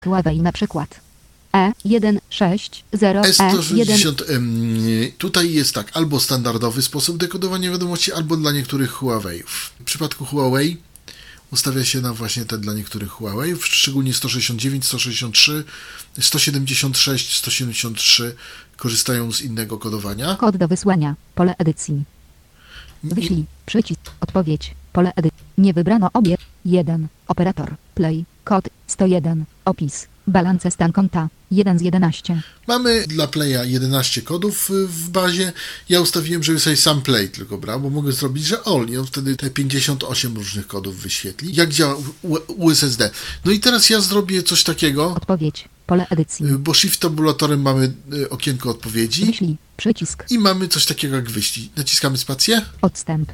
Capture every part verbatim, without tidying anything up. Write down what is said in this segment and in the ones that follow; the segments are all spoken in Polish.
Huawei na przykład. E jeden sześć zero S sto sześćdziesiąt. Tutaj jest tak, albo standardowy sposób dekodowania wiadomości, albo dla niektórych Huawei. W przypadku Huawei ustawia się na właśnie te dla niektórych Huawei, szczególnie sto sześćdziesiąt dziewięć, sto sześćdziesiąt trzy, sto siedemdziesiąt sześć, sto siedemdziesiąt trzy korzystają z innego kodowania. Kod do wysłania. Pole edycji. Wyślij. Przycisk. Odpowiedź. Pole edycji. Nie wybrano obie. jeden. Operator. Play. Kod sto jeden. Opis. Balance stan konta. jeden z jedenastu. Mamy dla Playa jedenaście kodów w bazie. Ja ustawiłem, żeby sobie sam Play tylko brał, bo mogę zrobić, że all i on wtedy te pięćdziesiąt osiem różnych kodów wyświetli. Jak działa U S S D? No i teraz ja zrobię coś takiego. Odpowiedź. Pole edycji. Bo shift tabulatorem mamy okienko odpowiedzi. Wyślij. Przycisk. I mamy coś takiego jak wyślij. Naciskamy spację. Odstęp.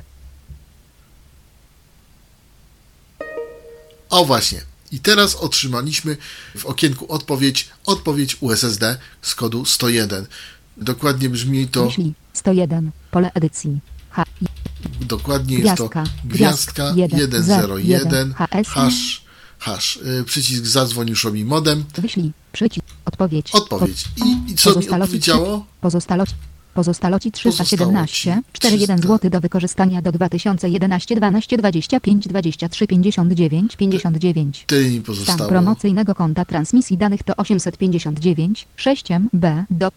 O właśnie. I teraz otrzymaliśmy w okienku odpowiedź, odpowiedź U S S D z kodu sto jeden. Dokładnie brzmi to... Wyślij. sto jeden. Pole edycji. H. Dokładnie jest to gwiazdka jeden zero jeden hash, hash. Przycisk zadzwoń już robi modem. Wyślij. Przycisk. Odpowiedź. Odpowiedź. I, i co mi odpowiedziało? Pozostalości. Pozostaloci trzysta siedemnaście, czterdzieści jeden zł do wykorzystania do dwa tysiące jedenaście, dwanaście, dwadzieścia pięć, dwadzieścia trzy, pięćdziesiąt dziewięć, pięćdziesiąt dziewięć. Tyle mi pozostało. Stan promocyjnego konta transmisji danych to osiemset pięćdziesiąt dziewięć, sześć M B do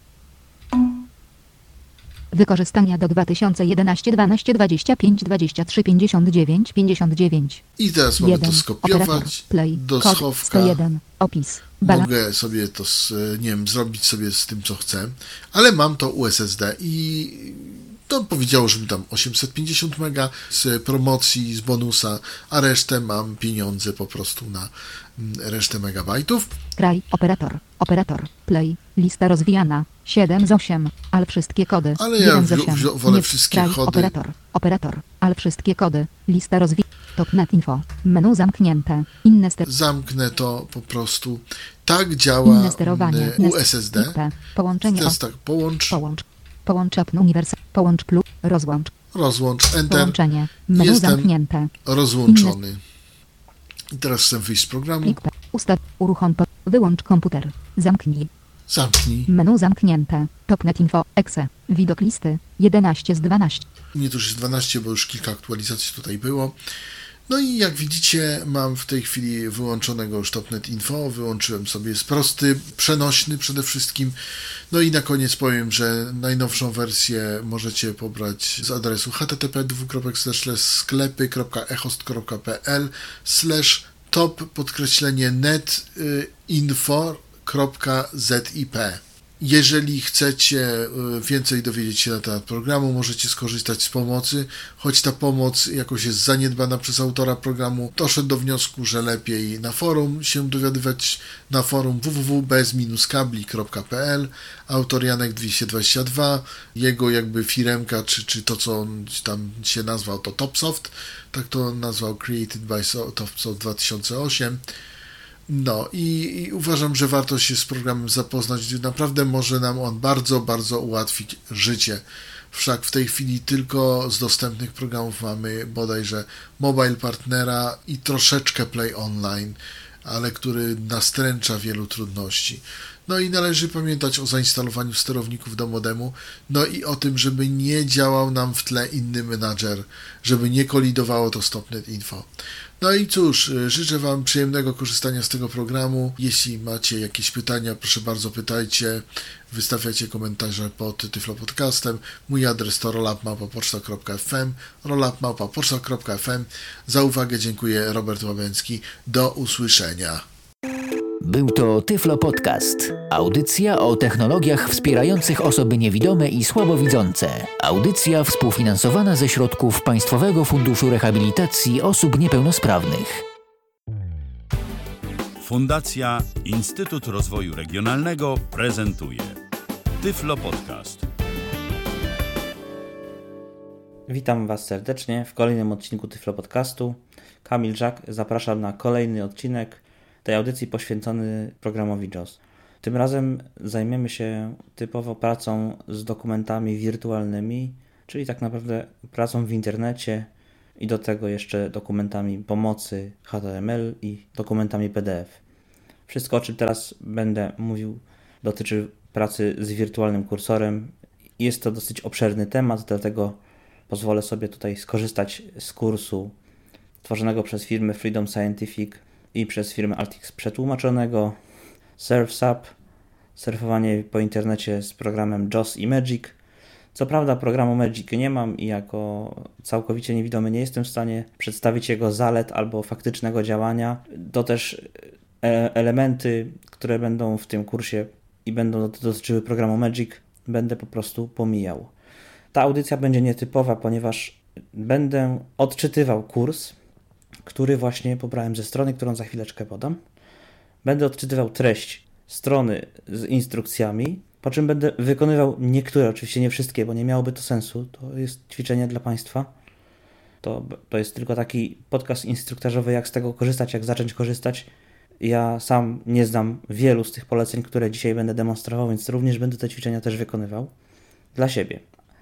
wykorzystania do dwa tysiące jedenaście, dwanaście, dwadzieścia pięć, dwadzieścia trzy, pięćdziesiąt dziewięć, pięćdziesiąt dziewięć. I teraz mogę to skopiować play, do kod schowka. sto jeden. Opis. Mogę sobie to, nie wiem, zrobić sobie z tym, co chcę, ale mam to U S S D i to powiedziało, że mi tam osiemset pięćdziesiąt mega z promocji, z bonusa, a resztę mam pieniądze po prostu na resztę megabajtów. Kraj, operator, operator, play, lista rozwijana, siedem z osiem, ale wszystkie kody. Ale ja wolę Nie, wszystkie kraj, kody. Operator, operator, ale wszystkie kody, lista rozwijana. Topnet info. Menu zamknięte. Inne ster... Zamknę to po prostu. Tak działa Inne sterowanie. U S S D. I P. Połączenie. Teraz tak, połącz. Połącz. Połącz uniwersal. Połącz plus. Rozłącz. Rozłącz. Enter. Połączenie. Menu Jestem zamknięte. rozłączony. Inne... I teraz chcę wyjść z programu. Plik P. Ustaw. Uruchom. Po... Wyłącz komputer. Zamknij. Zamknij. Menu zamknięte. Topnet info. Exe. Widok listy. jedenaście z dwunastu. Nie, to już jest dwanaście, bo już kilka aktualizacji tutaj było. No i jak widzicie, mam w tej chwili wyłączonego już Topnet Info, wyłączyłem sobie, jest prosty, przenośny przede wszystkim. No i na koniec powiem, że najnowszą wersję możecie pobrać z adresu http sklepy kropka echost kropka pl slash top podkreślenie net info kropka zip. Jeżeli chcecie więcej dowiedzieć się na temat programu, możecie skorzystać z pomocy, choć ta pomoc jakoś jest zaniedbana przez autora programu. Doszedł do wniosku, że lepiej na forum się dowiadywać, na forum w w w kropka bez kabli kropka p l. Autor Janek dwieście dwadzieścia dwa, jego jakby firemka, czy, czy to co on tam się nazwał, to Topsoft, tak to nazwał Created by Topsoft dwa tysiące osiem. No i, i uważam, że warto się z programem zapoznać. Naprawdę może nam on bardzo, bardzo ułatwić życie. Wszak w tej chwili tylko z dostępnych programów mamy bodajże Mobile Partnera i troszeczkę Play Online, ale który nastręcza wielu trudności. No i należy pamiętać o zainstalowaniu sterowników do modemu, no i o tym, żeby nie działał nam w tle inny menadżer, żeby nie kolidowało to z Topnet Info. No i cóż, życzę Wam przyjemnego korzystania z tego programu. Jeśli macie jakieś pytania, proszę bardzo pytajcie, wystawiacie komentarze pod Tyflo Podcastem. Mój adres to rollup małpa poczta kropka f m, rollup małpa poczta kropka f m. Za uwagę dziękuję, Robert Łabęcki. Do usłyszenia. Był to Tyflo Podcast. Audycja o technologiach wspierających osoby niewidome i słabowidzące. Audycja współfinansowana ze środków Państwowego Funduszu Rehabilitacji Osób Niepełnosprawnych. Fundacja Instytut Rozwoju Regionalnego prezentuje Tyflo Podcast. Witam Was serdecznie w kolejnym odcinku Tyflo Podcastu. Kamil Żak, zapraszam na kolejny odcinek tej audycji poświęcony programowi JAWS. Tym razem zajmiemy się typowo pracą z dokumentami wirtualnymi, czyli tak naprawdę pracą w internecie i do tego jeszcze dokumentami pomocy H T M L i dokumentami P D F. Wszystko, o czym teraz będę mówił, dotyczy pracy z wirtualnym kursorem. Jest to dosyć obszerny temat, dlatego pozwolę sobie tutaj skorzystać z kursu tworzonego przez firmę Freedom Scientific i przez firmę Altix przetłumaczonego SurfSap, surfowanie po internecie z programem JAWS i Magic. Co prawda programu Magic nie mam i jako całkowicie niewidomy nie jestem w stanie przedstawić jego zalet albo faktycznego działania. To też elementy, które będą w tym kursie i będą dotyczyły programu Magic, będę po prostu pomijał. Ta audycja będzie nietypowa, ponieważ będę odczytywał kurs, który właśnie pobrałem ze strony, którą za chwileczkę podam. Będę odczytywał treść strony z instrukcjami, po czym będę wykonywał niektóre, oczywiście nie wszystkie, bo nie miałoby to sensu. To jest ćwiczenie dla Państwa. To, to jest tylko taki podcast instruktażowy, jak z tego korzystać, jak zacząć korzystać. Ja sam nie znam wielu z tych poleceń, które dzisiaj będę demonstrował, więc również będę te ćwiczenia też wykonywał dla siebie.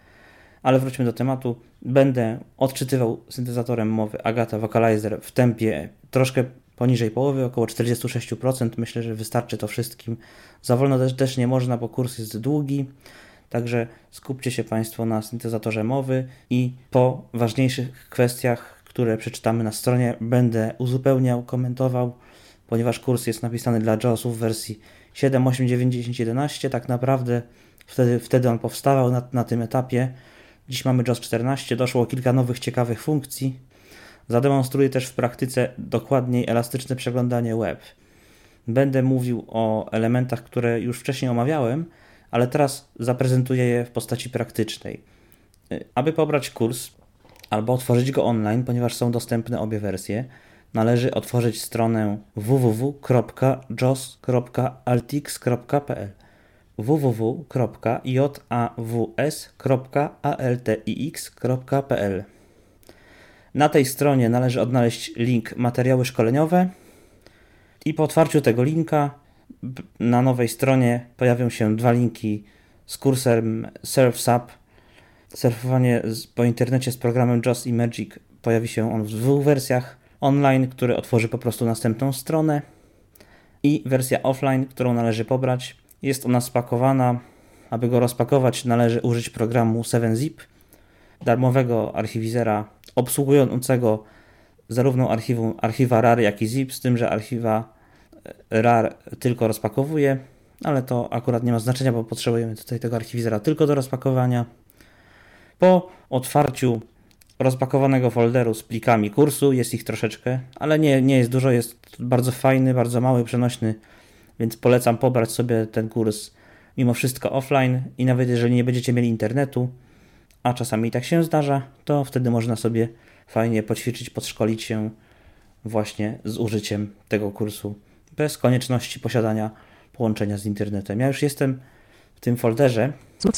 Ale wróćmy do tematu. Będę odczytywał syntezatorem mowy Agata Vocalizer w tempie troszkę poniżej połowy, około czterdzieści sześć procent. Myślę, że wystarczy to wszystkim. Za wolno też, też nie można, bo kurs jest długi. Także skupcie się Państwo na syntezatorze mowy i po ważniejszych kwestiach, które przeczytamy na stronie, będę uzupełniał, komentował, ponieważ kurs jest napisany dla JAWSów w wersji siedem, osiem, dziewięć, dziesięć, jedenaście. Tak naprawdę wtedy, wtedy on powstawał na, na tym etapie. Dziś mamy JAWS czternaście, doszło kilka nowych ciekawych funkcji. Zademonstruję też w praktyce dokładniej elastyczne przeglądanie web. Będę mówił o elementach, które już wcześniej omawiałem, ale teraz zaprezentuję je w postaci praktycznej. Aby pobrać kurs albo otworzyć go online, ponieważ są dostępne obie wersje, należy otworzyć stronę w w w kropka jaws kropka altix kropka p l w w w kropka jaws kropka altix kropka p l. Na tej stronie należy odnaleźć link materiały szkoleniowe i po otwarciu tego linka na nowej stronie pojawią się dwa linki z kursem SurfSap. Surfowanie po internecie z programem JAWS i Magic pojawi się on w dwóch wersjach. Online, który otworzy po prostu następną stronę, i wersja offline, którą należy pobrać. Jest ona spakowana. Aby go rozpakować, należy użyć programu seven zip, darmowego archiwizera obsługującego zarówno archiwum, archiwa R A R, jak i zip, z tym, że archiwa R A R tylko rozpakowuje, ale to akurat nie ma znaczenia, bo potrzebujemy tutaj tego archiwizera tylko do rozpakowania. Po otwarciu rozpakowanego folderu z plikami kursu, jest ich troszeczkę, ale nie, nie jest dużo, jest bardzo fajny, bardzo mały, przenośny, więc polecam pobrać sobie ten kurs mimo wszystko offline i nawet jeżeli nie będziecie mieli internetu, a czasami tak się zdarza, to wtedy można sobie fajnie poćwiczyć, podszkolić się właśnie z użyciem tego kursu bez konieczności posiadania połączenia z internetem. Ja już jestem w tym folderze.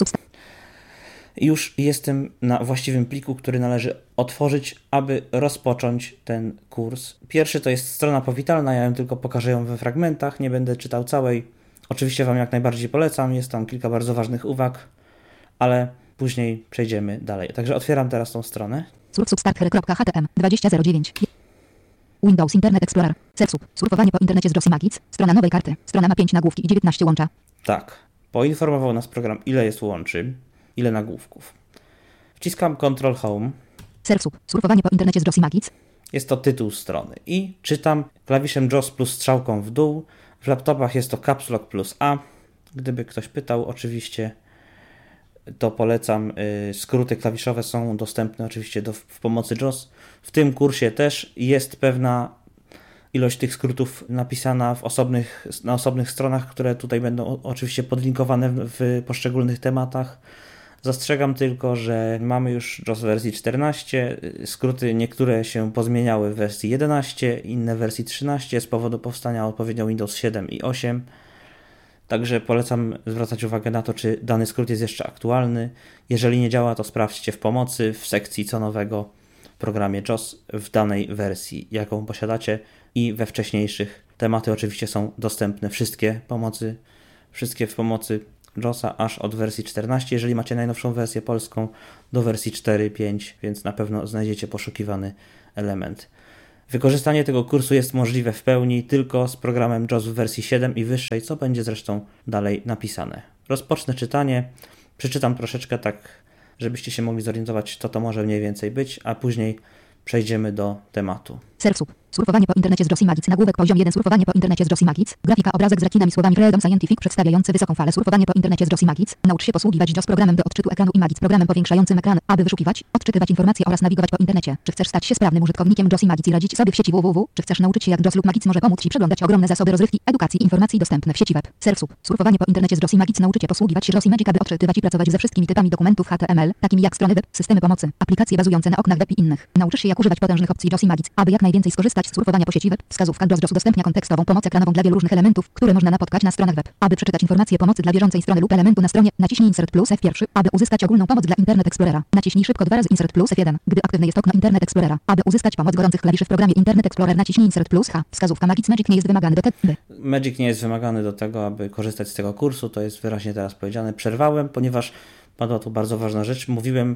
Już jestem na właściwym pliku, który należy otworzyć, aby rozpocząć ten kurs. Pierwszy to jest strona powitalna, ja ją tylko pokażę ją we fragmentach, nie będę czytał całej. Oczywiście Wam jak najbardziej polecam, jest tam kilka bardzo ważnych uwag, ale później przejdziemy dalej. Także otwieram teraz tą stronę. surfsubstarter kropka h t m dwadzieścia zero dziewięć Windows Internet Explorer. Surfsub. Surfowanie po internecie z JAWS i Magic. Strona nowej karty. Strona ma pięć nagłówki i dziewiętnaście łącza. Tak. Poinformował nas program, ile jest łączy, ile nagłówków. Wciskam Control Home. Surfsub. Surfowanie po internecie z JAWS i Magic. Jest to tytuł strony. I czytam klawiszem JAWS plus strzałką w dół. W laptopach jest to Caps Lock plus A. Gdyby ktoś pytał, oczywiście to polecam. Skróty klawiszowe są dostępne oczywiście do, w pomocy JAWS. W tym kursie też jest pewna ilość tych skrótów napisana w osobnych, na osobnych stronach, które tutaj będą oczywiście podlinkowane w, w poszczególnych tematach. Zastrzegam tylko, że mamy już JAWS w wersji czternaście, skróty niektóre się pozmieniały w wersji jedenaście, inne w wersji trzynaście z powodu powstania odpowiednio Windows siedem i osiem. Także polecam zwracać uwagę na to, czy dany skrót jest jeszcze aktualny. Jeżeli nie działa, to sprawdźcie w pomocy w sekcji co nowego w programie JAWS w danej wersji, jaką posiadacie, i we wcześniejszych. Tematy oczywiście są dostępne, wszystkie pomocy, wszystkie w pomocy JAWSa aż od wersji czternaście, jeżeli macie najnowszą wersję polską, do wersji cztery, pięć, więc na pewno znajdziecie poszukiwany element. Wykorzystanie tego kursu jest możliwe w pełni tylko z programem JAWS w wersji siedem i wyższej, co będzie zresztą dalej napisane. Rozpocznę czytanie, przeczytam troszeczkę tak, żebyście się mogli zorientować, co to może mniej więcej być, a później przejdziemy do tematu. Surfsup. Surfowanie po internecie z Joss i Magic. Nagłówek poziom jeden. Surfowanie po internecie z Joss i Magic. Grafika, obrazek z rekinami słowami Freedom Scientific przedstawiający wysoką falę. Surfowanie po internecie z Joss i Magic. Naucz się posługiwać JAWS programem do odczytu ekranu i Magic programem powiększającym ekran, aby wyszukiwać, odczytywać informacje oraz nawigować po internecie. Czy chcesz stać się sprawnym użytkownikiem Joss i Magic i radzić sobie w sieci www? Czy chcesz nauczyć się, jak JAWS lub Magic może pomóc Ci przeglądać ogromne zasoby rozrywki, edukacji i informacji dostępne w sieci web? Surfsup. Surfowanie po internecie z Joss i Magic. Nauczycie posługiwać się Joss i Magic, aby odczytywać i pracować ze wszystkimi typami dokumentów H T M L, takimi jak strony web, systemy pomocy, aplikacje bazujące na oknach web i innych. Nauczysz się, jak używać potężnych opcji Joss i Magic, aby jak najwięcej skorzystać z surfowania po sieci web. Wskazówka JAWS udostępnia kontekstową pomoc ekranową dla wielu różnych elementów, które można napotkać na stronach web. Aby przeczytać informacje pomocy dla bieżącej strony lub elementu na stronie, naciśnij Insert plus F jeden. Aby uzyskać ogólną pomoc dla Internet Explorera, naciśnij szybko dwa razy Insert plus F jeden. Gdy aktywne jest okno Internet Explorera. Aby uzyskać pomoc gorących klawiszy w programie Internet Explorer, naciśnij Insert plus H. Wskazówka Magic Magic nie jest wymagany do tego. Magic nie jest wymagany do tego, aby korzystać z tego kursu, to jest wyraźnie teraz powiedziane. Przerwałem, ponieważ padła tu bardzo ważna rzecz. Mówiłem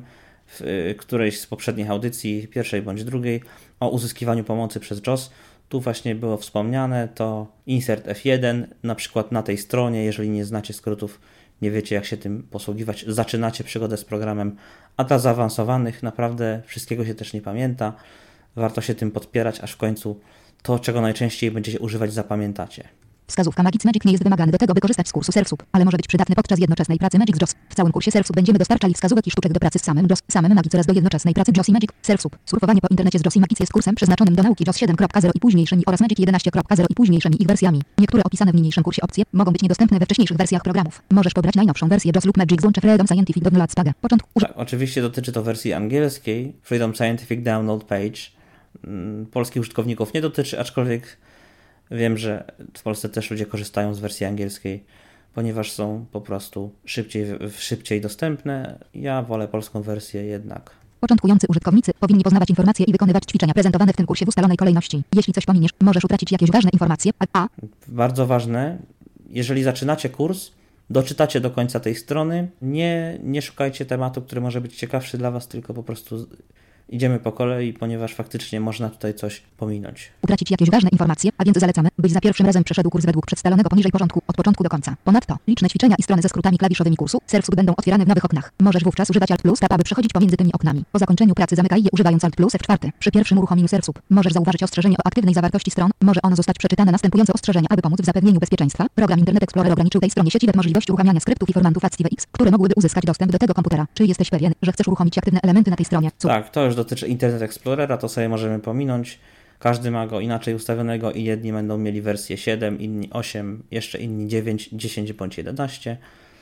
w którejś z poprzednich audycji, pierwszej bądź drugiej, o uzyskiwaniu pomocy przez JAWS. Tu właśnie było wspomniane, to Insert F jeden, na przykład na tej stronie, jeżeli nie znacie skrótów, nie wiecie jak się tym posługiwać, zaczynacie przygodę z programem, a dla zaawansowanych naprawdę wszystkiego się też nie pamięta, warto się tym podpierać, aż w końcu to, czego najczęściej będziecie używać, zapamiętacie. Wskazówka Magic Magic nie jest wymagany do tego, by korzystać z kursu Surfsup, ale może być przydatny podczas jednoczesnej pracy Magic z JAWS. W całym kursie Surfsup będziemy dostarczali wskazówek i sztuczek do pracy z samym JAWS, samym Magic oraz do jednoczesnej pracy JAWS i Magic. Surfsup. Surfowanie po internecie z JAWS i Magic jest kursem przeznaczonym do nauki JAWS siedem kropka zero i późniejszymi oraz Magic jedenaście kropka zero i późniejszymi ich wersjami. Niektóre opisane w niniejszym kursie opcje mogą być niedostępne we wcześniejszych wersjach programów. Możesz pobrać najnowszą wersję JAWS lub Magic z łącze Freedom Scientific Download Page. Początku. Tak, oczywiście dotyczy to wersji angielskiej, Freedom Scientific Download Page. Polskich użytkowników nie dotyczy, aczkolwiek wiem, że w Polsce też ludzie korzystają z wersji angielskiej, ponieważ są po prostu szybciej, szybciej dostępne. Ja wolę polską wersję jednak. Początkujący użytkownicy powinni poznawać informacje i wykonywać ćwiczenia prezentowane w tym kursie w ustalonej kolejności. Jeśli coś pominiesz, możesz utracić jakieś ważne informacje. A, a. Bardzo ważne, jeżeli zaczynacie kurs, doczytacie do końca tej strony, nie, nie szukajcie tematu, który może być ciekawszy dla Was, tylko po prostu idziemy po kolei, ponieważ faktycznie można tutaj coś pominąć. Utracić jakieś ważne informacje, a więc zalecamy, byś za pierwszym razem przeszedł kurs według przedstawionego poniżej porządku od początku do końca. Ponadto, liczne ćwiczenia i strony ze skrótami klawiszowymi kursu Surfsup będą otwierane w nowych oknach. Możesz wówczas używać Alt plus Tab, aby przechodzić pomiędzy tymi oknami. Po zakończeniu pracy zamykaj je używając Alt plus F cztery. Przy pierwszym uruchomieniu Surfsup możesz zauważyć ostrzeżenie o aktywnej zawartości stron. Może ono zostać przeczytane następujące ostrzeżenie, aby pomóc w zapewnieniu bezpieczeństwa. Program Internet Explorer ograniczył tej stronie sieci web możliwość uruchamiania skryptów i formantów ActiveX, które mogłyby uzyskać dostęp do tego komputera. Czy jesteś pewien, że chcesz uruchomić aktywne elementy na tej stronie? Co? Tak, to już dotyczy Internet Explorera, to sobie możemy pominąć. Każdy ma go inaczej ustawionego i jedni będą mieli wersję siedem, inni osiem, jeszcze inni dziewięć, dziesięć bądź jedenaście.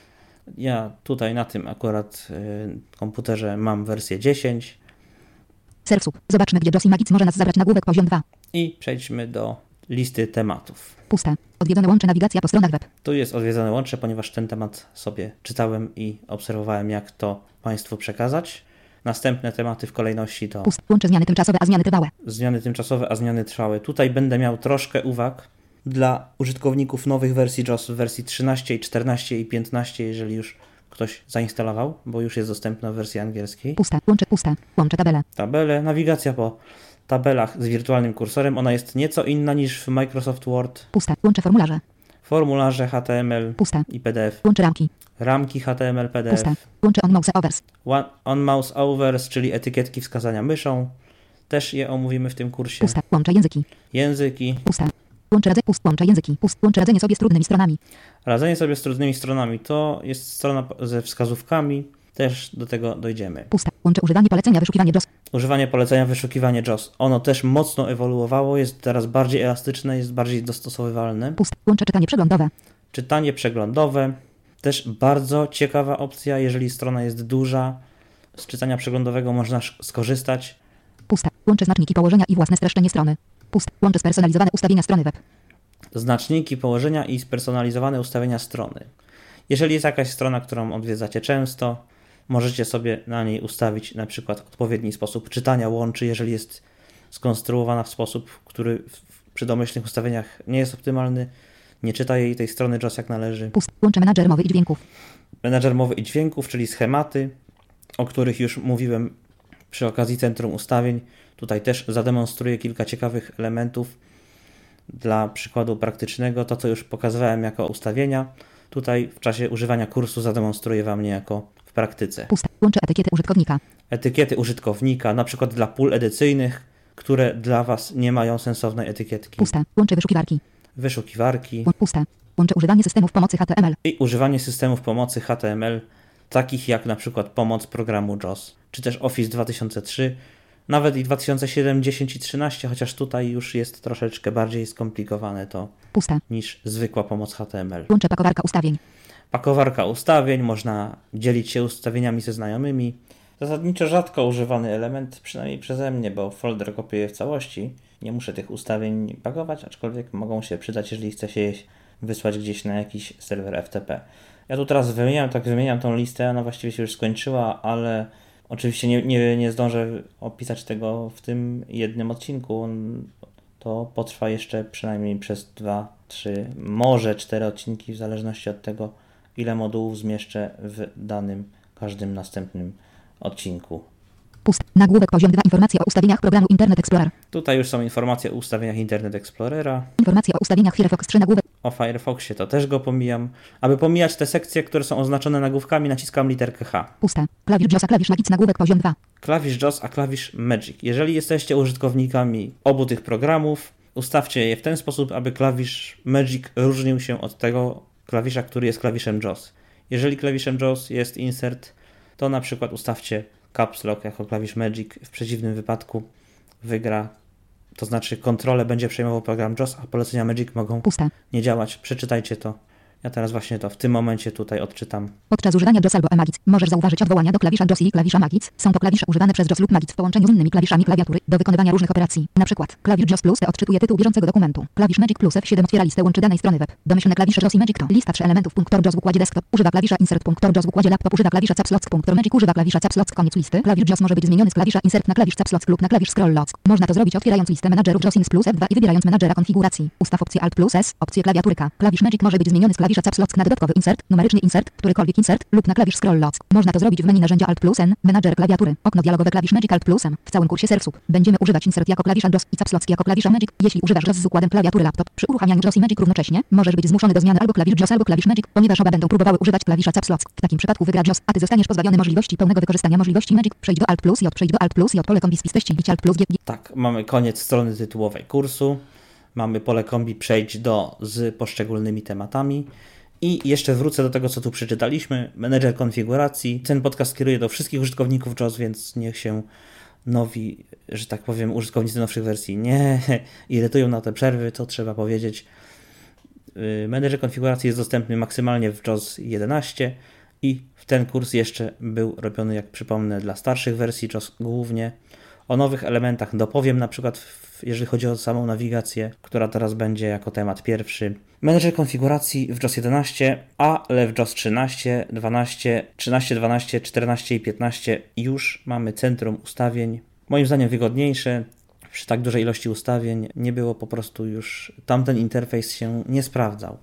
Ja tutaj na tym akurat y, komputerze mam wersję dziesięć. Surfsup. Zobaczmy, gdzie JAWS i Magic może nas zabrać. Nagłówek poziom dwa. I przejdźmy do listy tematów. Puste. Odwiedzone łącze nawigacja po stronach web. Tu jest odwiedzone łącze, ponieważ ten temat sobie czytałem i obserwowałem, jak to Państwu przekazać. Następne tematy w kolejności to Pust. Łącze zmiany tymczasowe, a zmiany trwałe. Zmiany tymczasowe, a zmiany trwałe. Tutaj będę miał troszkę uwag dla użytkowników nowych wersji JAWS w wersji trzynaście, czternaście i piętnaście, jeżeli już ktoś zainstalował, bo już jest dostępna w wersji angielskiej. Puste. Łącze puste. Łącze tabele. Tabele. Nawigacja po tabelach z wirtualnym kursorem. Ona jest nieco inna niż w Microsoft Word. Puste. Łącze formularze. Formularze H T M L Puste. i P D F. Łącze ramki. Ramki H T M L, P D F. Puste. Łącze on mouse overs. One, on mouse overs, czyli etykietki wskazania myszą. Też je omówimy w tym kursie. Puste. Łącze języki. Języki. Puste. Łącze radzenie. Pust. Łącze języki. Pust. Łącze radzenie sobie z trudnymi stronami. Radzenie sobie z trudnymi stronami to jest strona ze wskazówkami. Też do tego dojdziemy. Puste. Łącze używanie polecenia wyszukiwanie JAWS. Używanie polecenia wyszukiwanie JAWS. Ono też mocno ewoluowało, jest teraz bardziej elastyczne, jest bardziej dostosowywalne. Puste. Łącze czytanie przeglądowe. Czytanie przeglądowe. Też bardzo ciekawa opcja, jeżeli strona jest duża. Z czytania przeglądowego można skorzystać. Puste. Łącze znaczniki położenia i własne streszczenie strony. Puste. Łącze spersonalizowane ustawienia strony web. Znaczniki położenia i spersonalizowane ustawienia strony. Jeżeli jest jakaś strona, którą odwiedzacie często, możecie sobie na niej ustawić na przykład odpowiedni sposób czytania łączy, jeżeli jest skonstruowana w sposób, który w, przy domyślnych ustawieniach nie jest optymalny, nie czyta jej tej strony JAWS jak należy. Puste. Łącze menadżer mowy i dźwięków. Menadżer mowy i dźwięków, czyli schematy, o których już mówiłem przy okazji centrum ustawień. Tutaj też zademonstruję kilka ciekawych elementów. Dla przykładu praktycznego, to co już pokazywałem jako ustawienia, tutaj w czasie używania kursu zademonstruję Wam niejako w praktyce. Puste. Łączę etykiety użytkownika. Etykiety użytkownika, na przykład dla pól edycyjnych, które dla Was nie mają sensownej etykietki. Puste. Łączę wyszukiwarki. Wyszukiwarki Łą- Puste. Łączę używanie systemów pomocy H T M L. i używanie systemów pomocy H T M L, takich jak na przykład pomoc programu JAWS, czy też Office dwa tysiące trzy, nawet i dwa tysiące siedem, dziesięć i trzynaście, chociaż tutaj już jest troszeczkę bardziej skomplikowane to Puste. niż zwykła pomoc H T M L. Łączę pakowarka ustawień. Pakowarka ustawień, można dzielić się ustawieniami ze znajomymi. Zasadniczo rzadko używany element, przynajmniej przeze mnie, bo folder kopiuję w całości. Nie muszę tych ustawień pakować, aczkolwiek mogą się przydać, jeżeli chce się je wysłać gdzieś na jakiś serwer F T P. Ja tu teraz wymieniam, tak wymieniam tą listę, ona właściwie się już skończyła, ale oczywiście nie, nie, nie zdążę opisać tego w tym jednym odcinku. To potrwa jeszcze przynajmniej przez dwa, trzy, może cztery odcinki, w zależności od tego, ile modułów zmieszczę w danym, każdym następnym odcinku. Puste. Nagłówek poziom dwa. Informacje o ustawieniach programu Internet Explorer. Tutaj już są informacje o ustawieniach Internet Explorera. Informacje o ustawieniach Firefox trzy. Nagłówek. O Firefoxie to też go pomijam. Aby pomijać te sekcje, które są oznaczone nagłówkami, naciskam literkę H. Puste. Klawisz JAWS, klawisz Magic. Nagłówek poziom dwa. Klawisz JAWS, a klawisz Magic. Jeżeli jesteście użytkownikami obu tych programów, ustawcie je w ten sposób, aby klawisz Magic różnił się od tego klawisza, który jest klawiszem JAWS. Jeżeli klawiszem JAWS jest insert, to na przykład ustawcie Caps Lock jako klawisz Magic. W przeciwnym wypadku wygra, to znaczy kontrolę będzie przejmował program JAWS, a polecenia Magic mogą Puste. nie działać. Przeczytajcie to. Ja teraz właśnie to w tym momencie tutaj odczytam. Podczas używania JAWS albo Magic możesz zauważyć odwołania do klawisza JAWS i klawisza Magic. Są to klawisze używane przez JAWS lub Magic w połączeniu z innymi klawiszami klawiatury do wykonywania różnych operacji. Na przykład klawisz JAWS plus E odczytuje tytuł bieżącego dokumentu. Klawisz Magic plus F siedem otwiera listę łączy danej strony web. Domyślne klawisze JAWS i Magic to lista trzy elementów. Punktor JAWS w układzie desktop używa klawisza insert. Punktor JAWS w układzie laptop używa klawisza Caps Lock. Punktor Magic używa klawisza Caps Lock. Koniec listy. Klawisz JAWS może być zmieniony z klawisza insert na klawisz Caps Lock lub na klawisz scroll lock. Można to zrobić otwierając listę menadżerów JAWS plus F dwa i wybierając menadżera konfiguracji. Ustaw opcję Alt plus S, opcję klawiaturka. Klawisz Magic może być zmieniony z klawisza Caps Lock na dodatkowy insert, numeryczny insert, którykolwiek insert lub na klawisz scroll lock. Można to zrobić w menu narzędzia Alt plus N, menadżer klawiatury, okno dialogowe klawisz Magic Alt plus M. W całym kursie sersub będziemy używać insert jako klawisza JAWS i Caps Lock jako klawisza Magic. Jeśli używasz JAWS z układem klawiatury laptop, przy uruchamianiu JAWS i Magic równocześnie możesz być zmuszony do zmiany albo klawisz JAWS albo klawisz Magic, ponieważ oba będą próbowały używać klawisza Caps Lock. W takim przypadku wygra JAWS, a ty zostaniesz pozbawiony możliwości pełnego wykorzystania możliwości Magic. Przejdź do Alt plus J, przejdź do Alt plus J, pole kombi spistości, bić Alt plus G. Tak, mamy koniec strony tytułowej kursu. Mamy pole kombi przejdź do z poszczególnymi tematami. I jeszcze wrócę do tego, co tu przeczytaliśmy. Menedżer konfiguracji. Ten podcast kieruje do wszystkich użytkowników JAWS, więc niech się nowi, że tak powiem, użytkownicy nowszych wersji nie irytują na te przerwy, to trzeba powiedzieć. Menedżer konfiguracji jest dostępny maksymalnie w JAWS jedenaście i w ten kurs jeszcze był robiony, jak przypomnę, dla starszych wersji JAWS głównie. O nowych elementach dopowiem, na przykład w, jeżeli chodzi o samą nawigację, która teraz będzie jako temat pierwszy. Menedżer konfiguracji w JAWS jedenaście, ale w JAWS trzynaście, dwanaście, trzynaście, dwanaście, czternaście i piętnaście już mamy centrum ustawień. Moim zdaniem wygodniejsze. Przy tak dużej ilości ustawień nie było po prostu już, tamten interfejs się nie sprawdzał.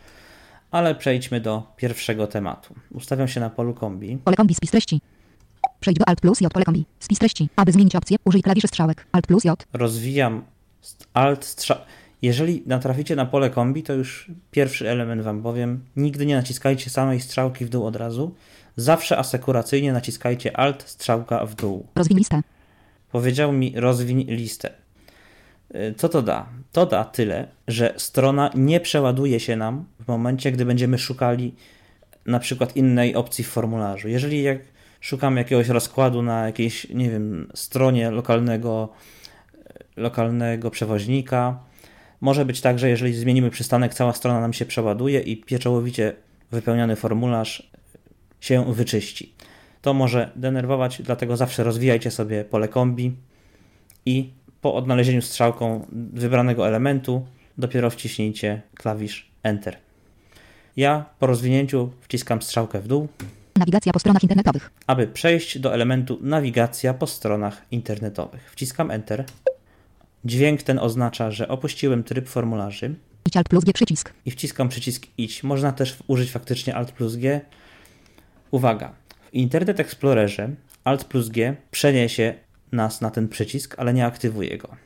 Ale przejdźmy do pierwszego tematu. Ustawiam się na polu kombi. Pole kombi spis treści. Przejdź do Alt plus J, pole kombi. Spis treści. Aby zmienić opcję, użyj klawiszy strzałek. Alt plus J. Rozwijam Alt strzał. Jeżeli natraficie na pole kombi, to już pierwszy element wam powiem. Nigdy nie naciskajcie samej strzałki w dół od razu. Zawsze asekuracyjnie naciskajcie Alt strzałka w dół. Rozwiń listę. Powiedział mi rozwiń listę. Co to da? To da tyle, że strona nie przeładuje się nam w momencie, gdy będziemy szukali na przykład innej opcji w formularzu. Jeżeli jak szukamy jakiegoś rozkładu na jakiejś, nie wiem, stronie lokalnego, lokalnego przewoźnika, może być tak, że jeżeli zmienimy przystanek, cała strona nam się przeładuje i pieczołowicie wypełniony formularz się wyczyści. To może denerwować, dlatego zawsze rozwijajcie sobie pole kombi i po odnalezieniu strzałką wybranego elementu dopiero wciśnijcie klawisz Enter. Ja po rozwinięciu wciskam strzałkę w dół. Nawigacja po stronach internetowych. Aby przejść do elementu nawigacja po stronach internetowych. Wciskam Enter. Dźwięk ten oznacza, że opuściłem tryb formularzy. Idź Alt plus G przycisk. I wciskam przycisk Idź. Można też użyć faktycznie Alt plus G. Uwaga! W Internet Explorerze Alt plus G przeniesie nas na ten przycisk, ale nie aktywuje go.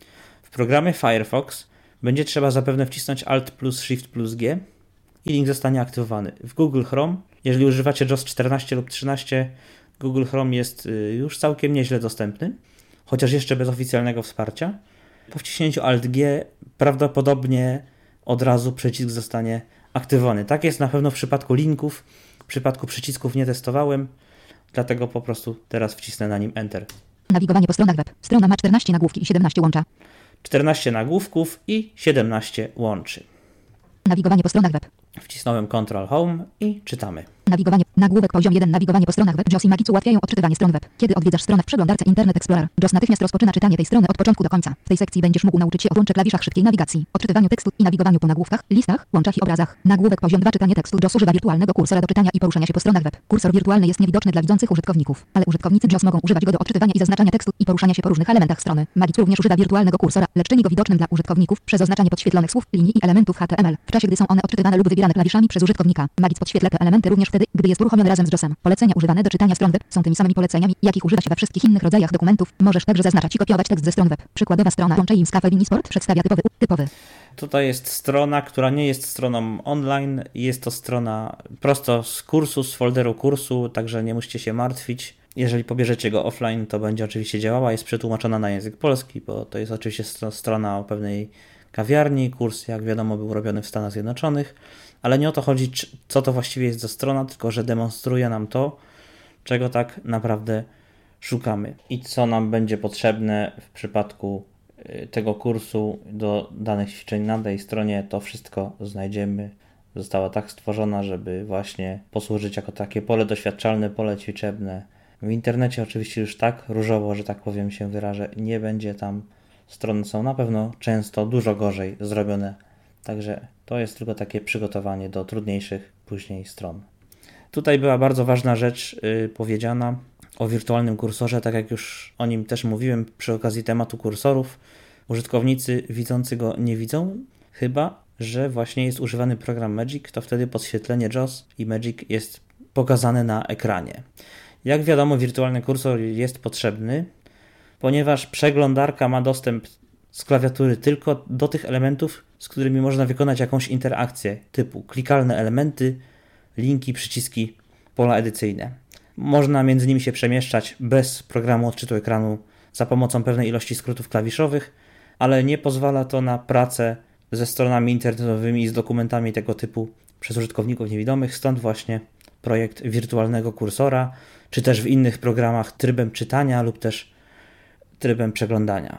W programie Firefox będzie trzeba zapewne wcisnąć Alt plus Shift plus G i link zostanie aktywowany. W Google Chrome, jeżeli używacie JAWS czternaście lub trzynaście, Google Chrome jest już całkiem nieźle dostępny, chociaż jeszcze bez oficjalnego wsparcia. Po wciśnięciu Alt G prawdopodobnie od razu przycisk zostanie aktywowany. Tak jest na pewno w przypadku linków, w przypadku przycisków nie testowałem, dlatego po prostu teraz wcisnę na nim Enter. Nawigowanie po stronach web. Strona ma czternaście nagłówki i siedemnaście łącza. czternaście nagłówków i siedemnaście łączy. Nawigowanie po stronach web. Wcisnąłem Control Home i czytamy. Nawigowanie. Nagłówek poziom jeden. Nawigowanie po stronach web. JAWS i Magic ułatwiają odczytywanie stron web. Kiedy odwiedzasz stronę w przeglądarce Internet Explorer, JAWS natychmiast rozpoczyna czytanie tej strony od początku do końca. W tej sekcji będziesz mógł nauczyć się o włącze klawiszach szybkiej nawigacji, odczytywaniu tekstu i nawigowaniu po nagłówkach, listach, łączach i obrazach. Nagłówek poziom dwa. Czytanie tekstu. JAWS używa wirtualnego kursora do czytania i poruszania się po stronach web. Kursor wirtualny jest niewidoczny dla widzących użytkowników, ale użytkownicy JAWS mogą używać go do odczytywania i zaznaczania tekstu i poruszania się po różnych elementach strony. Magic również używa wirtualnego kursora, lecz czyni go widocznym dla użytkowników przez oznaczanie podświetlonych słów, linii i elementów H T M L, w czasie gdy są one odczytywane lub wybierane klawiszami przez użytkownika. Magic podświetla te elementy również wtedy, gdy jest uruchomiony razem z JAWSem. Polecenia używane do czytania stron web są tymi samymi poleceniami, jakich używa się we wszystkich innych rodzajach dokumentów. Możesz także zaznaczać i kopiować tekst ze stron web. Przykładowa strona Łączej Cafe Sport przedstawia typowy typowy. Tutaj jest strona, która nie jest stroną online, jest to strona prosto z kursu, z folderu kursu, także nie musicie się martwić. Jeżeli pobierzecie go offline, to będzie oczywiście działała, jest przetłumaczona na język polski, bo to jest oczywiście strona o pewnej kawiarni. Kurs, jak wiadomo, był robiony w Stanach Zjednoczonych, ale nie o to chodzi, co to właściwie jest za strona, tylko że demonstruje nam to, czego tak naprawdę szukamy i co nam będzie potrzebne w przypadku tego kursu do danych ćwiczeń na tej stronie. To wszystko znajdziemy. Została tak stworzona, żeby właśnie posłużyć jako takie pole doświadczalne, pole ćwiczebne. W internecie oczywiście już tak różowo, że tak powiem się wyrażę, nie będzie tam. Strony są na pewno często dużo gorzej zrobione. Także to jest tylko takie przygotowanie do trudniejszych później stron. Tutaj była bardzo ważna rzecz yy, powiedziana o wirtualnym kursorze, tak jak już o nim też mówiłem przy okazji tematu kursorów. Użytkownicy widzący go nie widzą, chyba że właśnie jest używany program Magic, to wtedy podświetlenie JAWS i Magic jest pokazane na ekranie. Jak wiadomo, wirtualny kursor jest potrzebny, ponieważ przeglądarka ma dostęp z klawiatury tylko do tych elementów, z którymi można wykonać jakąś interakcję, typu klikalne elementy, linki, przyciski, pola edycyjne. Można między nimi się przemieszczać bez programu odczytu ekranu za pomocą pewnej ilości skrótów klawiszowych, ale nie pozwala to na pracę ze stronami internetowymi i z dokumentami tego typu przez użytkowników niewidomych, stąd właśnie projekt wirtualnego kursora, czy też w innych programach trybem czytania lub też trybem przeglądania.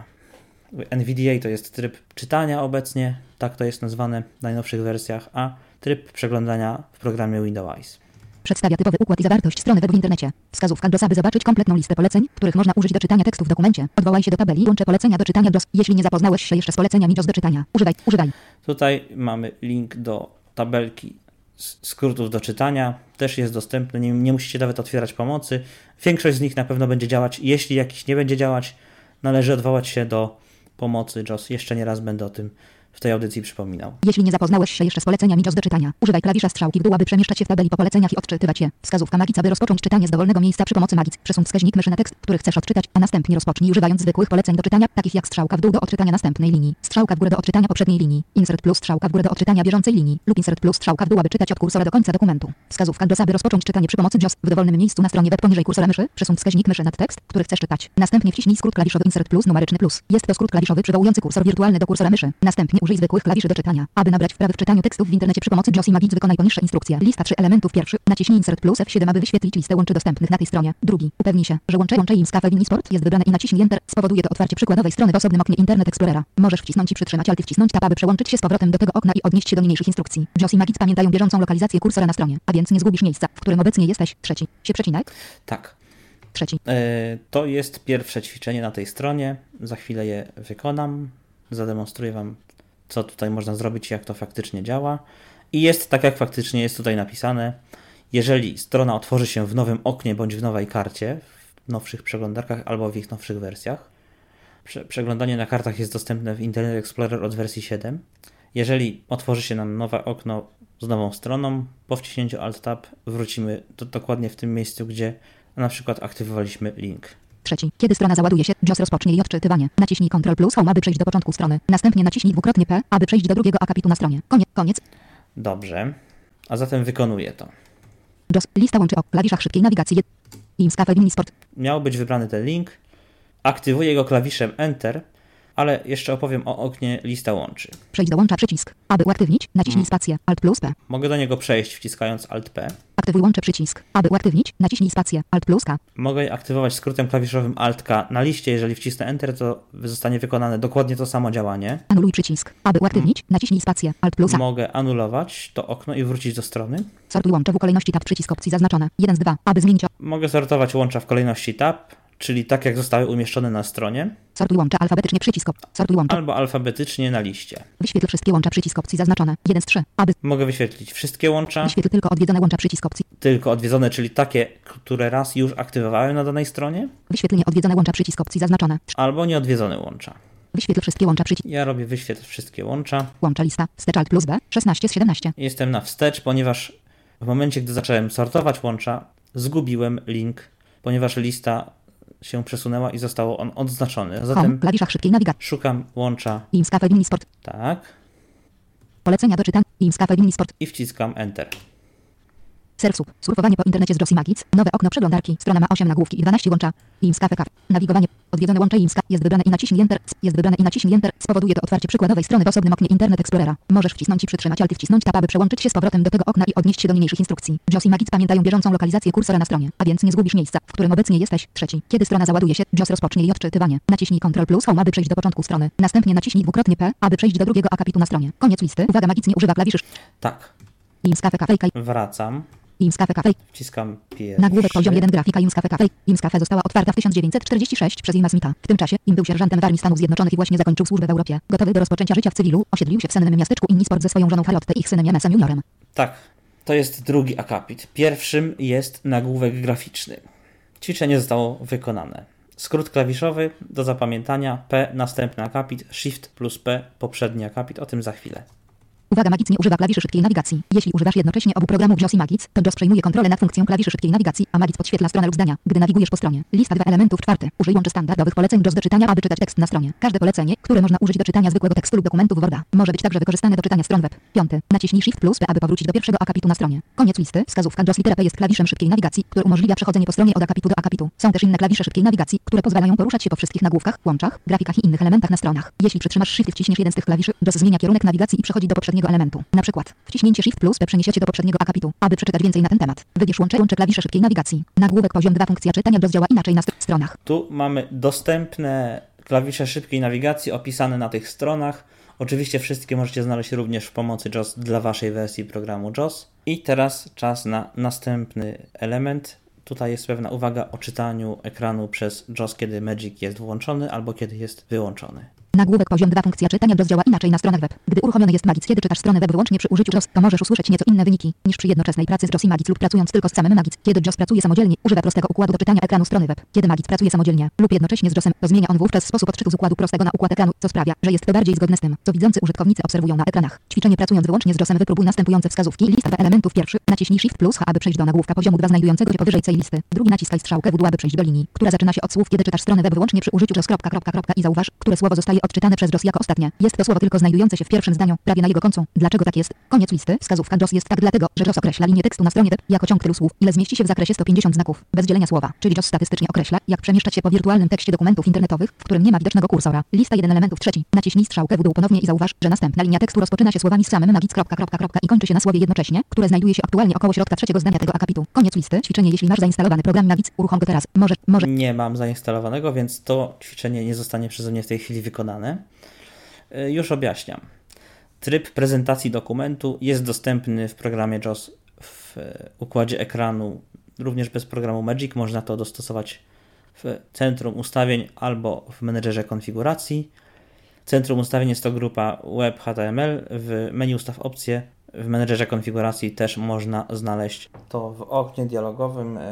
N V D A to jest tryb czytania obecnie, tak to jest nazwane w najnowszych wersjach, a tryb przeglądania w programie Windows. Przedstawia typowy układ i zawartość strony web w internecie. Wskazówka JAWS, aby zobaczyć kompletną listę poleceń, których można użyć do czytania tekstu w dokumencie. Odwołaj się do tabeli i łączę polecenia do czytania JAWS. Jeśli nie zapoznałeś się jeszcze z poleceniami JAWS do czytania, używaj, używaj. Tutaj mamy link do tabelki skrótów do czytania. Też jest dostępny, nie, nie musicie nawet otwierać pomocy. Większość z nich na pewno będzie działać. Jeśli jakiś nie będzie działać, należy odwołać się do pomocy JAWS. Jeszcze nie raz będę o tym w tej audycji przypominał. Jeśli nie zapoznałeś się jeszcze z poleceniami JAWS do czytania, używaj klawisza strzałki w dół, aby przemieszczać się w tabeli po poleceniach i odczytywać je. Wskazówka Magic, aby rozpocząć czytanie z dowolnego miejsca przy pomocy Magic. Przesuń wskaźnik myszy na tekst, który chcesz odczytać, a następnie rozpocznij używając zwykłych poleceń do czytania, takich jak strzałka w dół do odczytania następnej linii, strzałka w górę do odczytania poprzedniej linii, insert plus strzałka w górę do odczytania bieżącej linii lub insert plus strzałka w dół, aby czytać od kursora do końca dokumentu. Wskazówka JAWS, aby rozpocząć czytanie przy pomocy JAWS w dowolnym miejscu na stronie web poniżej kursora myszy. Przesuń wskaźnik myszy nad tekst, który chcesz czytać. Następnie wciśnij skrót klawiszowy insert plus numeryczny plus. Jest to skrót klawiszowy przywołujący kursor wirtualny do kursora myszy. Następnie użyj zwykłych klawiszy do czytania. Aby nabrać wprawy w czytaniu tekstów w internecie przy pomocy JAWS i Magic, wykonaj poniższe instrukcje. Lista trzy elementów. Pierwszy. Naciśnij insert plus F siedem, aby wyświetlić listę łączy dostępnych na tej stronie. Drugi. Upewnij się, że łącze łącze Cafe Sport jest wybrane i naciśnij Enter. Spowoduje to otwarcie przykładowej strony w osobnym oknie Internet Explorera. Możesz wcisnąć i przytrzymać Alt i wcisnąć Tab, aby przełączyć się z powrotem do tego okna i odnieść się do niniejszych instrukcji. JAWS i Magic pamiętają bieżącą lokalizację kursora na stronie, a więc nie zgubisz miejsca, w którym obecnie jesteś. Trzeci. Się przecinek? Tak. Trzeci. Yy, to jest pierwsze ćwiczenie na tej stronie. Za chwilę je wykonam. Zademonstruję Wam, co tutaj można zrobić i jak to faktycznie działa. I jest tak, jak faktycznie jest tutaj napisane. Jeżeli strona otworzy się w nowym oknie bądź w nowej karcie, w nowszych przeglądarkach albo w ich nowszych wersjach, Prze- przeglądanie na kartach jest dostępne w Internet Explorer od wersji siedem. Jeżeli otworzy się nam nowe okno z nową stroną, po wciśnięciu Alt-Tab wrócimy do, dokładnie w tym miejscu, gdzie na przykład aktywowaliśmy link. Trzeci. Kiedy strona załaduje się, J O S rozpocznie jej odczytywanie. Naciśnij Ctrl plus Home, aby przejść do początku strony. Następnie naciśnij dwukrotnie P, aby przejść do drugiego akapitu na stronie. Koniec. Koniec. Dobrze. A zatem wykonuję to. J O S. Lista łączy o klawiszach szybkiej nawigacji. Imscafe Sport. Miał być wybrany ten link. Aktywuję go klawiszem Enter, ale jeszcze opowiem o oknie lista łączy. Przejdź do łącza przycisk. Aby uaktywnić, naciśnij Hmm. spację. Alt plus P. Mogę do niego przejść wciskając Alt P. Aktywuj łącze przycisk. Aby uaktywnić, naciśnij spację. Alt plus K. Mogę je aktywować skrótem klawiszowym Alt K na liście. Jeżeli wcisnę Enter, to zostanie wykonane dokładnie to samo działanie. Anuluj przycisk. Aby uaktywnić, naciśnij spację. Alt plus A. Mogę anulować to okno i wrócić do strony. Sortuj łącze w kolejności tab przycisk opcji zaznaczone. jeden z dwa. Aby zmienić o... Mogę sortować łącza w kolejności tab, czyli tak jak zostały umieszczone na stronie, Sortuj łącze alfabetycznie przycisk op... Sortuj łącze. albo alfabetycznie na liście. Wyświetl wszystkie łącza przycisk opcji zaznaczone. jeden z trzy. Aby... Mogę wyświetlić wszystkie łącza, Wyświetl tylko odwiedzone łącza przycisk opcji. tylko odwiedzone, czyli takie, które raz już aktywowałem na danej stronie, Wyświetl nieodwiedzone łącza przycisk opcji zaznaczone. albo nieodwiedzone łącza. Wyświetl wszystkie łącza przycisk... Ja robię wyświetl wszystkie łącza. Łącza lista. Wstecz Alt plus B. szesnaście z siedemnaście. Jestem na wstecz, ponieważ w momencie, gdy zacząłem sortować łącza, zgubiłem link, ponieważ lista się przesunęła i został on odznaczony. Home. Zatem Klawiszach szybkiej nawigacji. szukam łącza, Imscafe Sport. tak, Polecenia do czytania. Imscafe Sport. i wciskam Enter. Surf. Surfowanie po internecie z J O S i Magic. Nowe okno przeglądarki. Strona ma osiem nagłówki i dwanaście łącza. Imscafe Cafe. Nawigowanie. Odwiedzone łącze Imska. Jest wybrane i naciśnij Enter. Jest wybrane i naciśnij Enter. Spowoduje to otwarcie przykładowej strony w osobnym oknie Internet Explorera. Możesz wcisnąć i przytrzymać Alt i wcisnąć Tab, aby przełączyć się z powrotem do tego okna i odnieść się do niniejszych instrukcji. J O S i Magic pamiętają bieżącą lokalizację kursora na stronie, a więc nie zgubisz miejsca, w którym obecnie jesteś. Trzeci. Kiedy strona załaduje się, J O S rozpocznie jej odczytywanie. Naciśnij Ctrl plus Home, aby przejść do początku strony. Następnie naciśnij dwukrotnie P, aby przejść do drugiego akapitu na stronie. Koniec listy. Uwaga, Magic nie używa klawiszy. Tak, Imscafe Cafe. wracam, Imscafe Cafe. wciskam pierwszy. Nagłówek poziom jeden grafika Imscafe Cafe. Imscafe została otwarta w tysiąc dziewięćset czterdziestym szóstym przez Ima Smitha. W tym czasie Im był sierżantem w Armii Stanów Zjednoczonych i właśnie zakończył służbę w Europie. Gotowy do rozpoczęcia życia w cywilu, osiedlił się w sennym miasteczku Innisport ze swoją żoną Charlotte i ich synem Jamesem juniorem. Tak, to jest drugi akapit. Pierwszym jest nagłówek graficzny. Ćwiczenie zostało wykonane. Skrót klawiszowy do zapamiętania P, następny akapit, Shift plus P, poprzedni akapit, o tym za chwilę. Uwaga, Magic nie używa klawiszy szybkiej nawigacji. Jeśli używasz jednocześnie obu programów J O S i Magic, to J O S przejmuje kontrolę nad funkcją klawiszy szybkiej nawigacji, a Magic podświetla stronę lub zdania, gdy nawigujesz po stronie. Lista dwa elementów. Czwarty. Użyj łączy standardowych poleceń J O S do czytania, aby czytać tekst na stronie. Każde polecenie, które można użyć do czytania zwykłego tekstu lub dokumentów Worda, może być także wykorzystane do czytania stron web. Piąty. Naciśnij Shift plus P, aby powrócić do pierwszego akapitu na stronie. Koniec listy. Wskazówka J O S litera P jest klawiszem szybkiej nawigacji, który umożliwia przechodzenie po stronie od akapitu do akapitu. Są też inne klawisze szybkiej nawigacji, które pozwalają poruszać się po wszystkich nagłówkach, łączach, grafikach i innych elementach na stronach. Jeśli przytrzymasz Shift i wciśniesz jeden z tych klawiszy, J O S zmienia kierunek nawigacji i przechodzi do poprzedniego elementu. Na przykład wciśnięcie Shift plus P przeniesie cię do poprzedniego akapitu. Aby przeczytać więcej na ten temat, wybierz łącze łącze klawisze szybkiej nawigacji. Nagłówek poziom dwa funkcja czytania J O S działa inaczej na st- stronach. Tu mamy dostępne klawisze szybkiej nawigacji opisane na tych stronach. Oczywiście wszystkie możecie znaleźć również w pomocy J O S dla waszej wersji programu J O S. I teraz czas na następny element. Tutaj jest pewna uwaga o czytaniu ekranu przez J O S, kiedy Magic jest włączony albo kiedy jest wyłączony. Nagłówek poziom dwa funkcja czytania J O S działa inaczej na stronach web. Gdy uruchomiony jest Magic, kiedy czytasz stronę web wyłącznie przy użyciu J O S, to możesz usłyszeć nieco inne wyniki niż przy jednoczesnej pracy z J O S i Magic lub pracując tylko z samym Magic. Kiedy J O S pracuje samodzielnie, używa prostego układu do czytania ekranu strony web. Kiedy Magic pracuje samodzielnie lub jednocześnie z J O S-em, to zmienia on wówczas sposób odczytu z układu prostego na układ ekranu, co sprawia, że jest to bardziej zgodne z tym, co widzący użytkownicy obserwują na ekranach. Ćwiczenie pracując wyłącznie z J O S-em, wypróbuj następujące wskazówki. Lista dwa elementów. Pierwszy. Naciśnij Shift plus H, aby przejść do nagłówka poziomu dwa znajdującego się powyżej tej listy. Drugi. Naciskaj strzałkę w dół, aby przejść do linii, która zaczyna się od słów, kiedy czytasz stronę web wyłącznie przy użyciu J O S. Kropka, kropka, kropka, i zauważ, które słowo zostaje odczytane przez J O S jako ostatnie. Jest to słowo tylko znajdujące się w pierwszym zdaniu, prawie na jego końcu. Dlaczego tak jest? Koniec listy. Wskazówka J O S jest tak dlatego, że J O S określa linię tekstu na stronie web jako ciąg tylu słów, ile zmieści się w zakresie sto pięćdziesiąt znaków, bez dzielenia słowa, czyli J O S statystycznie określa, jak przemieszczać się po wirtualnym tekście dokumentów internetowych, w którym nie ma widocznego kursora. Lista jeden elementów. Trzeci. Naciśnij strzałkę w dół ponownie i zauważ, że następna linia tekstu rozpoczyna się słowami z samym Magic. Kropka, kropka, kropka, i kończy się na słowie jednocześnie, które znajduje się aktualnie około środka trzeciego zdania tego akapitu. Koniec listy. Ćwiczenie. Jeśli masz zainstalowany program Magic, uruchom go teraz. Może, może. Nie mam zainstalowanego, więc to ćwiczenie nie zostanie przeze mnie w tej chwili wykonane. Yy, już objaśniam. Tryb prezentacji dokumentu jest dostępny w programie J O S w układzie ekranu, również bez programu Magic. Można to dostosować w centrum ustawień albo w menedżerze konfiguracji. Centrum ustawień jest to grupa Web H T M L. W menu ustaw opcje. W menedżerze konfiguracji też można znaleźć to w oknie dialogowym yy,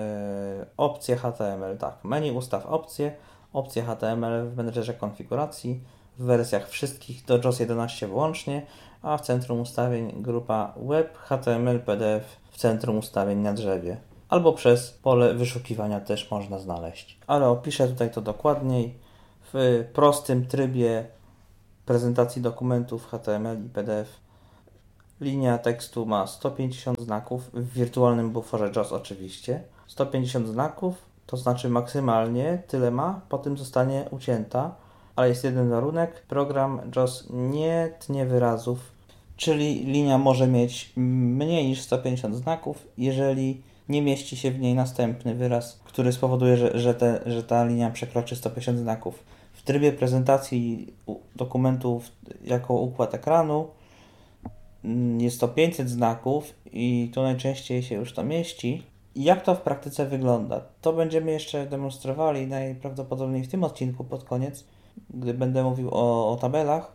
opcje H T M L. Tak, menu ustaw opcje, opcje H T M L w menedżerze konfiguracji. W wersjach wszystkich do J O S jedenaście wyłącznie, a w centrum ustawień grupa Web, H T M L, P D F w centrum ustawień na drzewie. albo przez pole wyszukiwania też można znaleźć. Ale opiszę tutaj to dokładniej. W prostym trybie prezentacji dokumentów H T M L i P D F linia tekstu ma sto pięćdziesiąt znaków, w wirtualnym buforze J A W S oczywiście. sto pięćdziesiąt znaków, to znaczy maksymalnie tyle ma, potem zostanie ucięta, ale jest jeden warunek, program J A W S nie tnie wyrazów, czyli linia może mieć mniej niż sto pięćdziesiąt znaków, jeżeli nie mieści się w niej następny wyraz, który spowoduje, że, że, te, że ta linia przekroczy sto pięćdziesiąt znaków. W trybie prezentacji dokumentów jako układ ekranu jest to pięćset znaków i tu najczęściej się już to mieści. Jak to w praktyce wygląda? To będziemy jeszcze demonstrowali najprawdopodobniej w tym odcinku pod koniec, gdy będę mówił o, o tabelach,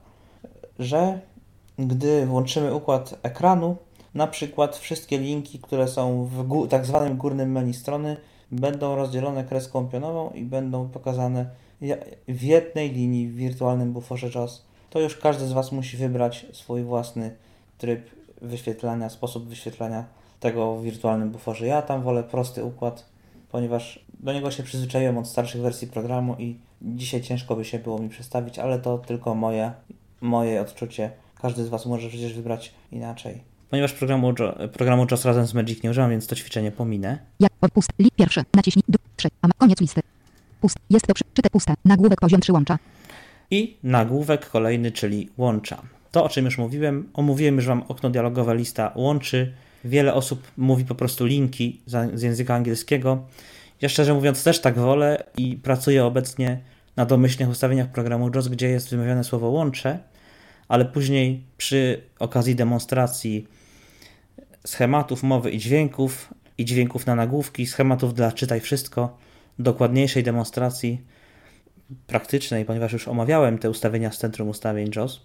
że gdy włączymy układ ekranu, na przykład wszystkie linki, które są w gó- tak zwanym górnym menu strony, będą rozdzielone kreską pionową i będą pokazane w jednej linii w wirtualnym buforze J A W S. To już każdy z Was musi wybrać swój własny tryb wyświetlania, sposób wyświetlania tego w wirtualnym buforze. Ja tam wolę prosty układ, ponieważ do niego się przyzwyczaiłem od starszych wersji programu i dzisiaj ciężko by się było mi przestawić, ale to tylko moje, moje odczucie. Każdy z Was może przecież wybrać inaczej. Ponieważ programu, programu J A W S razem z Magic nie używam, więc to ćwiczenie pominę. Jak pust, li, pierwszy, naciśnij, d, trzy, a ma koniec listy. Pust, jest to czyte puste, nagłówek poziom trzy łącza. I nagłówek kolejny, czyli łącza. To, o czym już mówiłem, omówiłem już Wam okno dialogowe lista łączy. Wiele osób mówi po prostu linki z języka angielskiego. Ja szczerze mówiąc też tak wolę i pracuję obecnie na domyślnych ustawieniach programu J A W S, gdzie jest wymawiane słowo łącze, ale później przy okazji demonstracji schematów mowy i dźwięków, i dźwięków na nagłówki, schematów dla czytaj wszystko, dokładniejszej demonstracji praktycznej, ponieważ już omawiałem te ustawienia z centrum ustawień J A W S,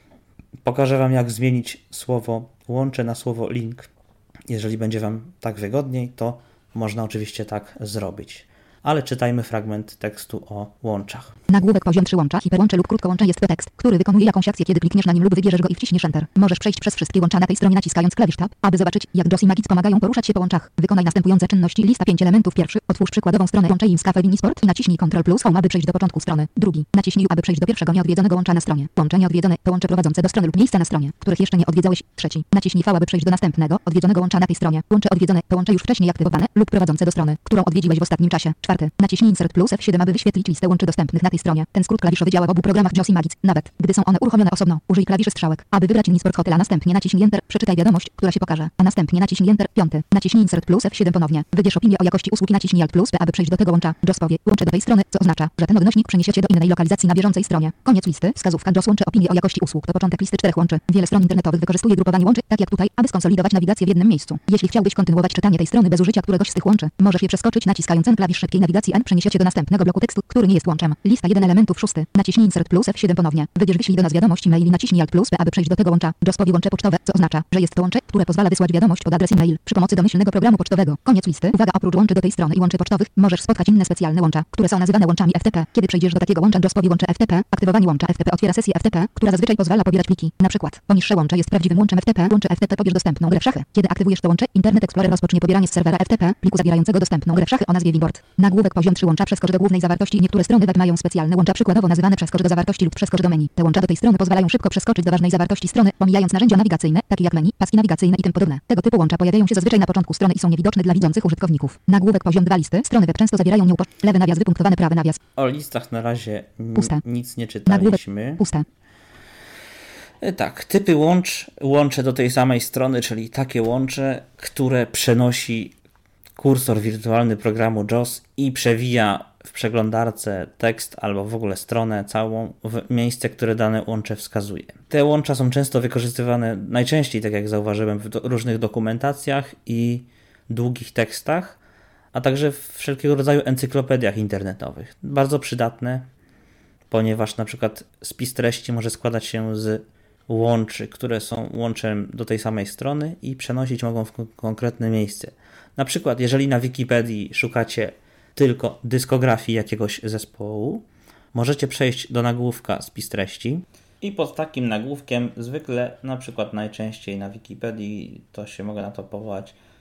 pokażę Wam, jak zmienić słowo łącze na słowo link. Jeżeli będzie Wam tak wygodniej, to można oczywiście tak zrobić. Ale czytajmy fragment tekstu o łączach. Nagłówek poziom trzy łącza, hiperłącze lub krótkołącze jest to tekst, który wykonuje jakąś akcję, kiedy klikniesz na nim lub wybierzesz go i wciśniesz Enter. Możesz przejść przez wszystkie łącza na tej stronie naciskając klawisz Tab, aby zobaczyć, jak J A W S i Magic pomagają poruszać się po łączach. Wykonaj następujące czynności. Lista pięć elementów. Pierwszy. Otwórz przykładową stronę łącza im z Cafe Sport i naciśnij Ctrl plus Home, aby przejść do początku strony. Drugi. Naciśnij U, aby przejść do pierwszego nieodwiedzonego łącza na stronie. Łącze nieodwiedzone to łącze prowadzące do strony lub miejsca na stronie, których jeszcze nie odwiedzałeś. Trzeci. Naciśnij V, aby przejść do następnego odwiedzonego łącza na tej stronie. Łącze odwiedzone to łącze już wcześniej aktywowane lub prowadzące do strony, którą odwiedziłeś w ostatnim czasie. Czwarty. Naciśnij Insert plus F siedem, aby wyświetlić listę łączy dostępnych na tej stronie. Ten skrót klawiszowy działa w obu programach J A W S i Magic, nawet gdy są one uruchomione osobno. Użyj klawiszy strzałek, aby wybrać Sport Hotel, a następnie naciśnij Enter. Przeczytaj wiadomość, która się pokaże, a następnie naciśnij Enter. Piąty. Naciśnij Insert plus F siedem ponownie. Wybierz opinię o jakości usługi, naciśnij Alt plus P, aby przejść do tego łącza. J A W S powie łącze do tej strony, co oznacza, że ten odnośnik przeniesie cię do innej lokalizacji na bieżącej stronie. Koniec listy. Wskazówka J A W S łącze opinię o jakości usług. To początek listy czterech łączy. Wiele stron internetowych wykorzystuje grupowanie łączy, tak jak tutaj, aby skonsolidować nawigację w jednym miejscu. Jeśli chciałbyś kontynuować czytanie tej strony bez użycia któregoś z tych łączy, możesz je przeskoczyć naciskając N. Klawisz szybkiej nawigacji N przeniesie cię do następnego bloku tekstu, który nie jest łączem. Lista jeden elementów. Szósty. Naciśnij Insert plus F siedem ponownie. Wybierz wyślij do nas wiadomość e-mail i naciśnij Alt plus P, aby przejść do tego łącza. J A W S powie łącze pocztowe, co oznacza, że jest to łącze, które pozwala wysłać wiadomość pod adres e-mail przy pomocy domyślnego programu pocztowego. Koniec listy. Uwaga, oprócz łączy do tej strony i łączy pocztowych, możesz spotkać inne specjalne łącza, które są nazywane łączami F T P. Kiedy przejdziesz do takiego łącza, J A W S powie łącze F T P. Aktywowanie łącza F T P otwiera sesję F T P, która zazwyczaj pozwala pobierać pliki. Na przykład, poniższe łącze jest prawdziwym łączem F T P. Łącze F T P pobierz dostępną grę w szachy. Kiedy aktywujesz to łącze, Internet Explorer rozpocznie pobieranie z serwera F T P pliku zawierającego dostępną grę w szachy o nazwie Winboard. Nagłówek poziom trzy łącza przeskocz do głównej zawartości. Niektóre strony web mają specjalne łącza, przykładowo nazywane przeskocz do zawartości lub przeskocz do menu. Te łącza do tej strony pozwalają szybko przeskoczyć do ważnej zawartości strony, pomijając narzędzia nawigacyjne, takie jak menu, paski nawigacyjne i tym podobne. Tego typu łącza pojawiają się zazwyczaj na początku strony i są niewidoczne dla widzących użytkowników. Nagłówek poziom dwa listy. Strony web często zawierają nieupo... lewy nawias wypunktowany, prawy nawias. O listach na razie n- Puste. nic nie czytaliśmy. Nagłówek puste. Tak, typy łącz, łącze do tej samej strony, czyli takie łącze, które przenosi kursor wirtualny programu J A W S i przewija w przeglądarce tekst albo w ogóle stronę całą w miejsce, które dane łącze wskazuje. Te łącza są często wykorzystywane, najczęściej, tak jak zauważyłem, w do, różnych dokumentacjach i długich tekstach, a także w wszelkiego rodzaju encyklopediach internetowych. Bardzo przydatne, ponieważ na przykład spis treści może składać się z łączy, które są łączem do tej samej strony i przenosić mogą w konkretne miejsce. Na przykład, jeżeli na Wikipedii szukacie tylko dyskografii jakiegoś zespołu, możecie przejść do nagłówka spis treści i pod takim nagłówkiem zwykle, na przykład najczęściej na Wikipedii, to się mogę na to powołać,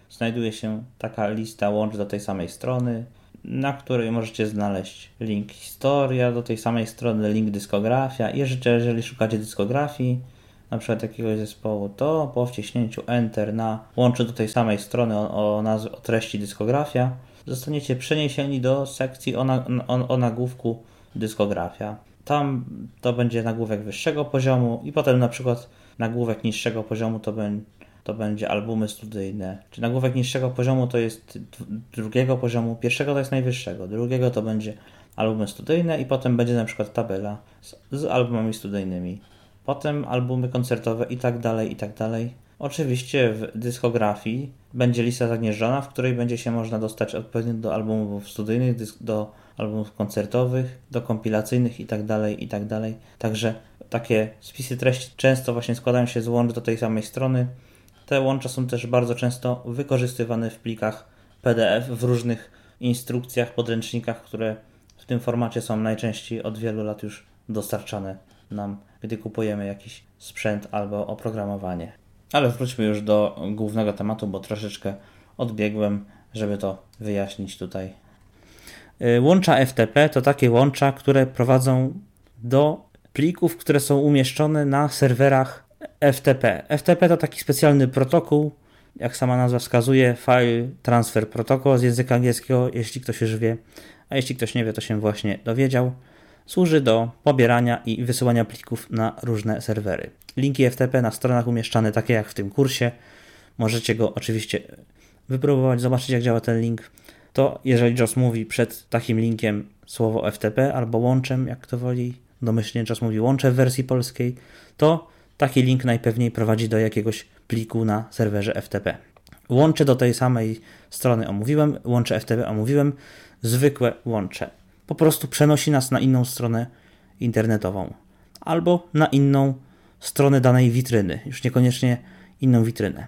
znajduje się taka lista łącz do tej samej strony, na której możecie znaleźć link historia do tej samej strony, link dyskografia. Jeżeli, jeżeli szukacie dyskografii, na przykład jakiegoś zespołu, to po wciśnięciu Enter na łączu do tej samej strony o, o, nazw- o treści dyskografia, zostaniecie przeniesieni do sekcji o, na, o, o nagłówku dyskografia. Tam to będzie nagłówek wyższego poziomu i potem na przykład nagłówek niższego poziomu to, be, to będzie albumy studyjne. Czy nagłówek niższego poziomu to jest drugiego poziomu, pierwszego to jest najwyższego, drugiego to będzie albumy studyjne i potem będzie na przykład tabela z, z albumami studyjnymi. Potem albumy koncertowe i tak dalej, i tak dalej. Oczywiście w dyskografii będzie lista zagnieżdżona, w której będzie się można dostać odpowiednio do albumów studyjnych, do albumów koncertowych, do kompilacyjnych i tak dalej, i tak dalej. Także takie spisy treści często właśnie składają się z łącz do tej samej strony. Te łącza są też bardzo często wykorzystywane w plikach P D F, w różnych instrukcjach, podręcznikach, które w tym formacie są najczęściej od wielu lat już dostarczane nam, gdy kupujemy jakiś sprzęt albo oprogramowanie. Ale wróćmy już do głównego tematu, bo troszeczkę odbiegłem, żeby to wyjaśnić tutaj. Łącza F T P to takie łącza, które prowadzą do plików, które są umieszczone na serwerach F T P. F T P to taki specjalny protokół, jak sama nazwa wskazuje, File Transfer Protocol z języka angielskiego, jeśli ktoś już wie, a jeśli ktoś nie wie, to się właśnie dowiedział. Służy do pobierania i wysyłania plików na różne serwery. Linki F T P na stronach umieszczane, takie jak w tym kursie. Możecie go oczywiście wypróbować, zobaczyć jak działa ten link. To jeżeli Joss mówi przed takim linkiem słowo F T P albo łączem, jak kto woli, domyślnie Joss mówi łącze w wersji polskiej, to taki link najpewniej prowadzi do jakiegoś pliku na serwerze F T P. Łącze do tej samej strony omówiłem, łącze F T P omówiłem, zwykłe łącze. Po prostu przenosi nas na inną stronę internetową albo na inną stronę danej witryny, już niekoniecznie inną witrynę.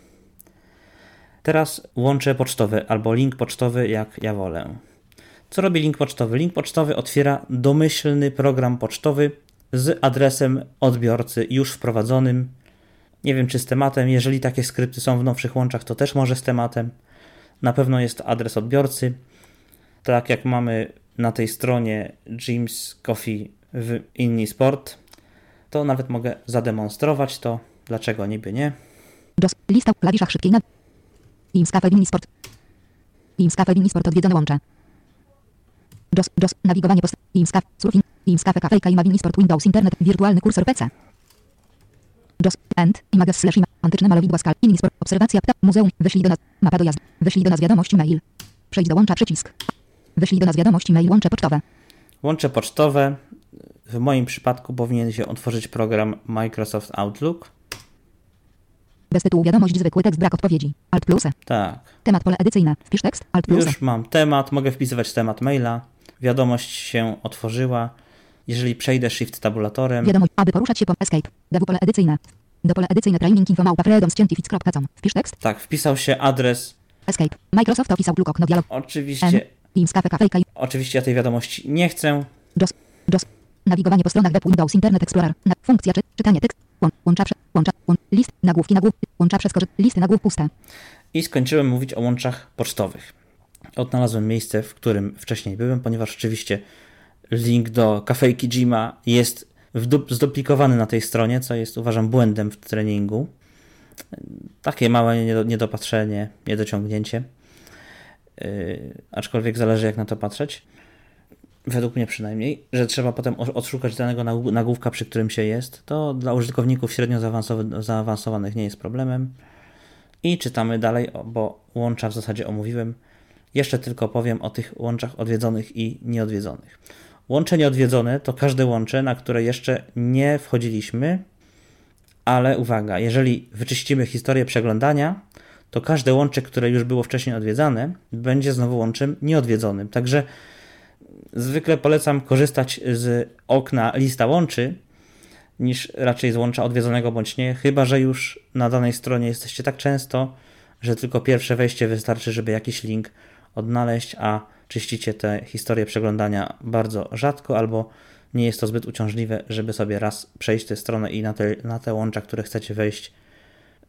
Teraz łącze pocztowe albo link pocztowy, jak ja wolę. Co robi link pocztowy? Link pocztowy otwiera domyślny program pocztowy z adresem odbiorcy już wprowadzonym. Nie wiem czy z tematem, jeżeli takie skrypty są w nowszych łączach, to też może z tematem. Na pewno jest adres odbiorcy. Tak jak mamy na tej stronie Jim's Coffee w Inni Sport, to nawet mogę zademonstrować to, dlaczego niby nie. Dos, lista w klawiszach szybkiej na Jim's Cafe Inni Sport. Jim's Cafe Inni Sport odwiedzone łącze. Dos, dos, nawigowanie post. Jim's Cafe, surfing. Jim's Cafe Cafe i Winnie Sport Windows Internet, wirtualny kursor P C. Dos, end, images slash ima, antyczne malowidła skal, Inni Sport, obserwacja, pta, muzeum, wyślij do nas, mapa dojazd, wyślij do nas wiadomości mail. Przejdź do łącza przycisk. Wyślij do nas wiadomości mail, łącze pocztowe. Łącze pocztowe, w moim przypadku powinien się otworzyć program Microsoft Outlook. Bez tytułu wiadomość, zwykły tekst, brak odpowiedzi. Alt plus. Tak. Temat pole edycyjne. Wpisz tekst. Alt plus. Już mam temat, mogę wpisywać temat maila. Wiadomość się otworzyła. Jeżeli przejdę shift tabulatorem. Wiadomość, aby poruszać się po escape. W pole edycyjne. Do pole edycyjne training info małpa freedomscientific kropka com. Wpisz tekst. Tak, wpisał się adres. Escape. Microsoft Office Outlook okno dialog. Oczywiście. Jim's Cafe Cafe. Oczywiście ja tej wiadomości nie chcę. Dos. Dos. Nawigowanie po stronach web Windows Internet Explorer. Na, funkcja czy, czytanie tekst. Łą, łącza, prze, łącza, łą, list, nagłówki, nagłów, łącza przeskoczy, listy nagłów puste. I skończyłem mówić o łączach pocztowych. Odnalazłem miejsce, w którym wcześniej byłem, ponieważ oczywiście link do kafejki Jima jest zduplikowany na tej stronie, co jest uważam błędem w treningu. Takie małe niedopatrzenie, niedociągnięcie. Yy, aczkolwiek zależy jak na to patrzeć. Według mnie przynajmniej, że trzeba potem odszukać danego nagłówka, przy którym się jest. To dla użytkowników średnio zaawansowanych nie jest problemem. I czytamy dalej, bo łącza w zasadzie omówiłem. Jeszcze tylko powiem o tych łączach odwiedzonych i nieodwiedzonych. Łącze nieodwiedzone to każde łącze, na które jeszcze nie wchodziliśmy, ale uwaga, jeżeli wyczyścimy historię przeglądania, to każde łącze, które już było wcześniej odwiedzane, będzie znowu łączem nieodwiedzonym. Także zwykle polecam korzystać z okna lista łączy, niż raczej z łącza odwiedzonego bądź nie, chyba że już na danej stronie jesteście tak często, że tylko pierwsze wejście wystarczy, żeby jakiś link odnaleźć, a czyścicie tę historię przeglądania bardzo rzadko, albo nie jest to zbyt uciążliwe, żeby sobie raz przejść tę stronę i na te, na te łącza, które chcecie wejść,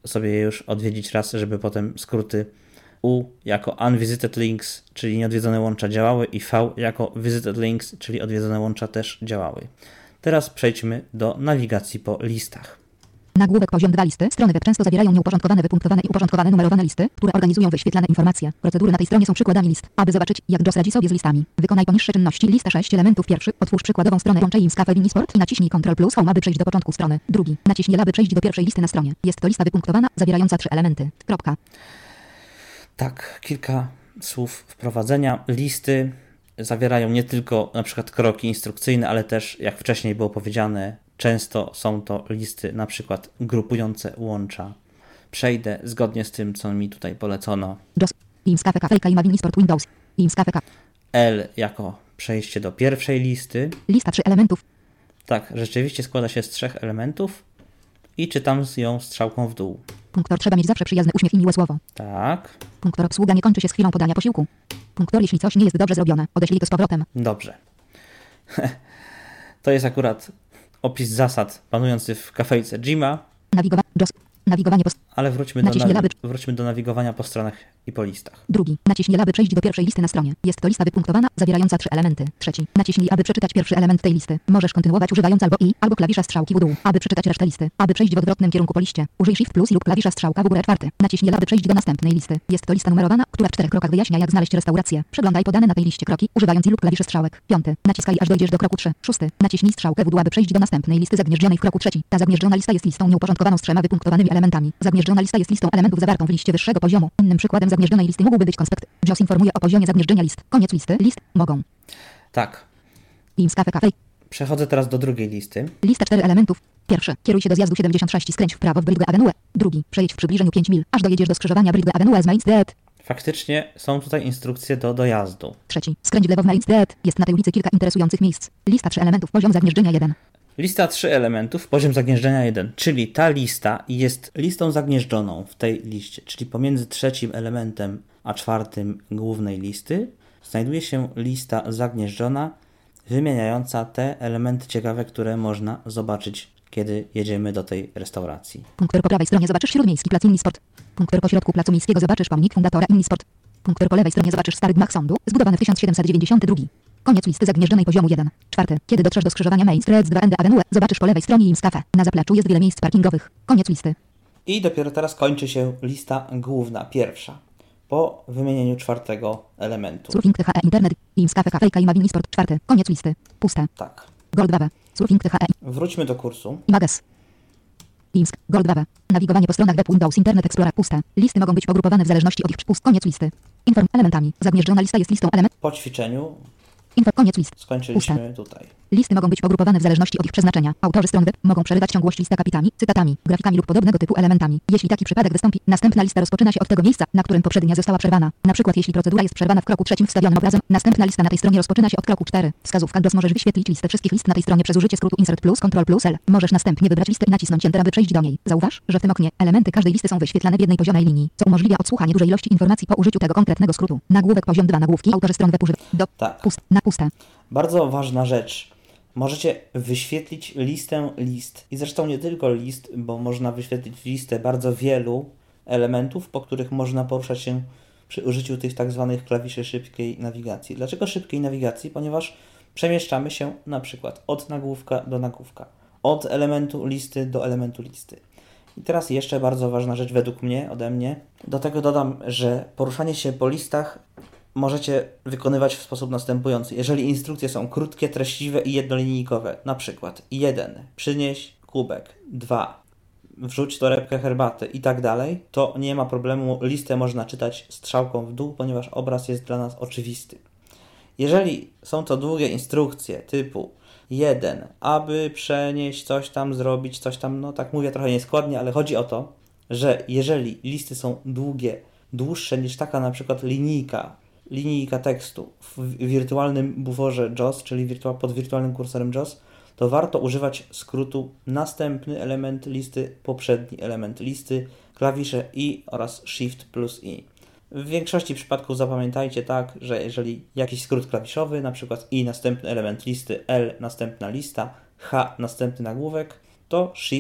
sobie je już odwiedzić raz, żeby potem skróty U jako unvisited links, czyli nieodwiedzone łącza działały i V jako visited links, czyli odwiedzone łącza też działały. Teraz przejdźmy do nawigacji po listach. Nagłówek poziom dwa listy. Strony web często zawierają nieuporządkowane, wypunktowane i uporządkowane numerowane listy, które organizują wyświetlane informacje. Procedury na tej stronie są przykładami list. Aby zobaczyć, jak J O S radzi sobie z listami, wykonaj poniższe czynności. Lista sześć elementów. Pierwszy. Otwórz przykładową stronę Łącze Imscafe Winisport i naciśnij Ctrl plus Home, aby przejść do początku strony. Drugi. Naciśnij L, aby przejść do pierwszej listy na stronie. Jest to lista wypunktowana, zawierająca trzy elementy. Kropka. Tak, kilka słów wprowadzenia. Listy zawierają nie tylko na przykład kroki instrukcyjne, ale też, jak wcześniej było powiedziane, często są to listy na przykład grupujące łącza. Przejdę zgodnie z tym, co mi tutaj polecono. J O S. Imscafe Cafe Ima Winisport Windows. Imscafe Cafe. L jako przejście do pierwszej listy. Lista trzy elementów. Tak, rzeczywiście składa się z trzech elementów i czytam ją strzałką w dół. Punktor trzeba mieć zawsze przyjazny uśmiech i miłe słowo. Tak, Punktor obsługa nie kończy się z chwilą podania posiłku. Punktor jeśli coś nie jest dobrze zrobione, odeślij to z powrotem. dobrze. To jest akurat opis zasad panujący w kafejce Jima, Nawigowanie. J O S. Nawigowanie po... ale wróćmy do, Naciśnij nawi- lewy. wróćmy do nawigowania po stronach i po listach. Drugi. Naciśnij, aby przejść do pierwszej listy na stronie. Jest to lista wypunktowana, zawierająca trzy elementy. Trzeci. Naciśnij, aby przeczytać pierwszy element tej listy. Możesz kontynuować używając albo I, albo klawisza strzałki w dół, aby przeczytać resztę listy. Aby przejść w odwrotnym kierunku po liście, użyj Shift plus i lub klawisza strzałka w górę. Czwarty. Naciśnij, aby przejść do następnej listy. Jest to lista numerowana, która w czterech krokach wyjaśnia, jak znaleźć restaurację. Przeglądaj podane na tej liście kroki, używając I lub klawiszy strzałek. Piąty. Naciskaj, aż dojdziesz do kroku trzy. Szósty. Naciśnij strzałkę w dół, aby przejść do następnej listy zagnieżdżonej w kroku trzecim. Ta zagnieżdżona lista jest listą nieuporządkowaną z trzema wypunktowanymi elementami. Zagnieżdżona lista jest listą elementów zawartą w liście wyższego poziomu. Innym przykładem zagnieżdżonej listy mógłby być konspekt. J O S informuje o poziomie zagnieżdżenia list. Koniec listy. List. Mogą. Tak, Imscafe Cafe. przechodzę teraz do drugiej listy. Lista czterech elementów. Pierwszy. Kieruj się do zjazdu siedemdziesiąt sześć i skręć w prawo w Bridge Avenue. Drugi. Przejedź w przybliżeniu pięć mil, aż dojedziesz do skrzyżowania Bridge Avenue z Main Street. Faktycznie są tutaj instrukcje do dojazdu. Trzeci. Skręć w lewo w Main Street. Jest na tej ulicy kilka interesujących miejsc. Lista trzy elementów. Poziom zagnieżdżenia jeden. Lista trzy elementów, poziom zagnieżdżenia jeden, czyli ta lista jest listą zagnieżdżoną w tej liście, czyli pomiędzy trzecim elementem a czwartym głównej listy znajduje się lista zagnieżdżona wymieniająca te elementy ciekawe, które można zobaczyć, kiedy jedziemy do tej restauracji. Punkter po prawej stronie zobaczysz śródmiejski plac Innisport. Punkter po środku placu miejskiego zobaczysz pomnik fundatora Innisport. Punkter po lewej stronie zobaczysz stary gmach sądu, zbudowany w tysiąc siedemset dziewięćdziesiątym drugim. Koniec listy zagnieżdżonej poziomu jeden. Czwarty. Kiedy dotrzesz do skrzyżowania Main Street z dwa End Avenue, zobaczysz po lewej stronie Imscafe. Na zapleczu jest wiele miejsc parkingowych. Koniec listy. I dopiero teraz kończy się lista główna, pierwsza, po wymienieniu czwartego elementu. Surfing T H E Internet. Imscafe Cafe Ima Winisport. Czwarty. Koniec listy. Puste. Tak. Gold dwa. Surfing T H E. Wróćmy do kursu. Images. Imsk. Gold dwa. Nawigowanie po stronach web Windows Internet Explorer. Puste. Listy mogą być pogrupowane w zależności od ich pust. Koniec listy. Inform elementami. Zagnieżdżona lista jest listą element. Po ćwiczeniu Info. Koniec list. skończyliśmy tutaj. Listy mogą być pogrupowane w zależności od ich przeznaczenia. Autorzy stron web mogą przerywać ciągłość list akapitami, cytatami, grafikami lub podobnego typu elementami. Jeśli taki przypadek wystąpi, następna lista rozpoczyna się od tego miejsca, na którym poprzednia została przerwana. Na przykład jeśli procedura jest przerwana w kroku trzecim wstawionym obrazem, następna lista na tej stronie rozpoczyna się od kroku cztery. Wskazówka J O S możesz wyświetlić listę wszystkich list na tej stronie przez użycie skrótu Insert plus Ctrl plus L. Możesz następnie wybrać listę i nacisnąć Enter, aby przejść do niej. Zauważ, że w tym oknie elementy każdej listy są wyświetlane w jednej poziomej linii, co umożliwia odsłuchanie dużej ilości informacji po użyciu tego konkretnego skrótu. Nagłówek poziom dwa nagłówki. Autorzy stron web używa do Tak. pust na puste. Bardzo ważna rzecz. Możecie wyświetlić listę list. I zresztą nie tylko list, bo można wyświetlić listę bardzo wielu elementów, po których można poruszać się przy użyciu tych tak zwanych klawiszy szybkiej nawigacji. Dlaczego szybkiej nawigacji? Ponieważ przemieszczamy się na przykład od nagłówka do nagłówka, od elementu listy do elementu listy. I teraz jeszcze bardzo ważna rzecz według mnie, ode mnie. Do tego dodam, że poruszanie się po listach możecie wykonywać w sposób następujący. Jeżeli instrukcje są krótkie, treściwe i jednolinijkowe, na przykład jeden. Przynieś kubek, dwa. Wrzuć torebkę herbaty i tak dalej, to nie ma problemu. Listę można czytać strzałką w dół, ponieważ obraz jest dla nas oczywisty. Jeżeli są to długie instrukcje typu jeden, aby przenieść coś tam, zrobić coś tam, no tak mówię trochę nieskładnie, ale chodzi o to, że jeżeli listy są długie, dłuższe niż taka na przykład linijka, linijka tekstu w wirtualnym buforze J O S, czyli wirtua- pod wirtualnym kursorem J O S, to warto używać skrótu następny element listy, poprzedni element listy, klawisze I oraz Shift plus I. W większości przypadków zapamiętajcie tak, że jeżeli jakiś skrót klawiszowy, na przykład I następny element listy, L następna lista, H następny nagłówek, to Shift